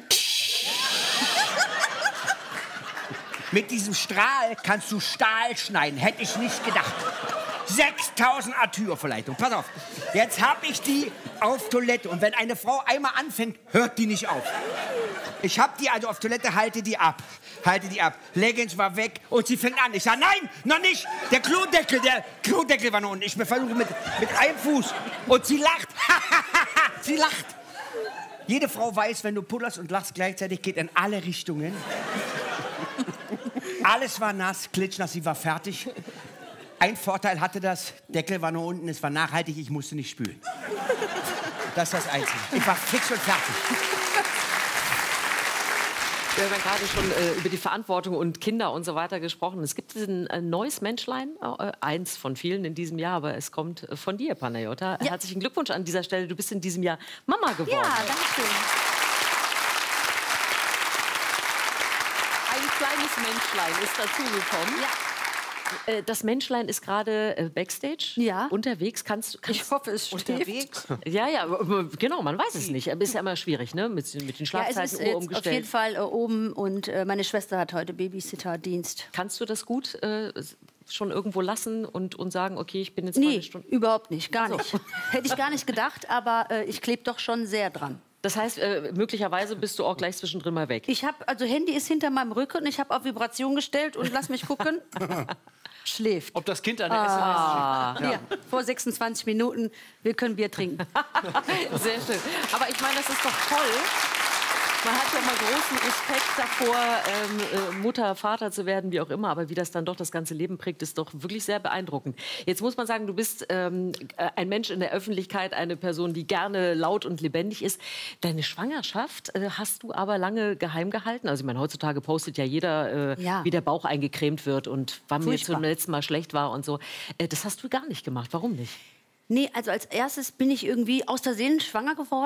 Mit diesem Strahl kannst du Stahl schneiden. Hätte ich nicht gedacht. sechstausend Arthur-Verleitung. Pass auf. Jetzt hab ich die auf Toilette. Und wenn eine Frau einmal anfängt, hört die nicht auf. Ich hab die also auf Toilette, halte die ab. Halte die ab. Leggings war weg und sie fängt an. Ich sag, nein, noch nicht. Der Klodeckel, der Klodeckel war noch unten. Ich versuche mit, mit einem Fuß. Und sie lacht. Sie lacht. Jede Frau weiß, wenn du pudderst und lachst gleichzeitig, geht in alle Richtungen. Alles war nass, klitschnass, sie war fertig. Ein Vorteil hatte das, Deckel war nur unten, es war nachhaltig, ich musste nicht spülen. Das ist das Einzige. Ich war fix und fertig. Wir haben ja gerade schon äh, über die Verantwortung und Kinder und so weiter gesprochen. Es gibt ein, ein neues Menschlein, äh, eins von vielen in diesem Jahr, aber es kommt äh, von dir, Panayota. Ja. Herzlichen Glückwunsch an dieser Stelle. Du bist in diesem Jahr Mama geworden. Ja, danke schön. Ein kleines Menschlein ist dazugekommen. Ja. Das Menschlein ist gerade backstage ja. unterwegs. Kannst, kannst ich hoffe, es steht. Unterwegs? Ja, ja, genau, man weiß es nicht. Aber ist ja immer schwierig, ne? Mit, mit den Schlafzeiten ja, es ist jetzt umgestellt. Auf jeden Fall äh, oben und äh, meine Schwester hat heute Babysitterdienst. Kannst du das gut äh, schon irgendwo lassen und, und sagen, okay, ich bin jetzt nee, mal eine Stunde? Überhaupt nicht, gar so. nicht. Hätte ich gar nicht gedacht, aber äh, ich klebe doch schon sehr dran. Das heißt, äh, möglicherweise bist du auch gleich zwischendrin mal weg. Ich habe, also Handy ist hinter meinem Rücken, ich habe auf Vibration gestellt und lass mich gucken. Schläft. Ob das Kind eine ah. S M S ja. ja, vor sechsundzwanzig Minuten, wir können Bier trinken. Sehr schön. Aber ich meine, das ist doch toll. Man hat ja mal großen Respekt davor, ähm, äh, Mutter, Vater zu werden, wie auch immer. Aber wie das dann doch das ganze Leben prägt, ist doch wirklich sehr beeindruckend. Jetzt muss man sagen, du bist ähm, ein Mensch in der Öffentlichkeit, eine Person, die gerne laut und lebendig ist. Deine Schwangerschaft äh, hast du aber lange geheim gehalten. Also ich meine, heutzutage postet ja jeder, äh, ja. wie der Bauch eingecremt wird und wann mir Furchtbar. zum letzten Mal schlecht war und so. Äh, das hast du gar nicht gemacht. Warum nicht? Nee, also als erstes bin ich irgendwie aus der Seele schwanger geworden.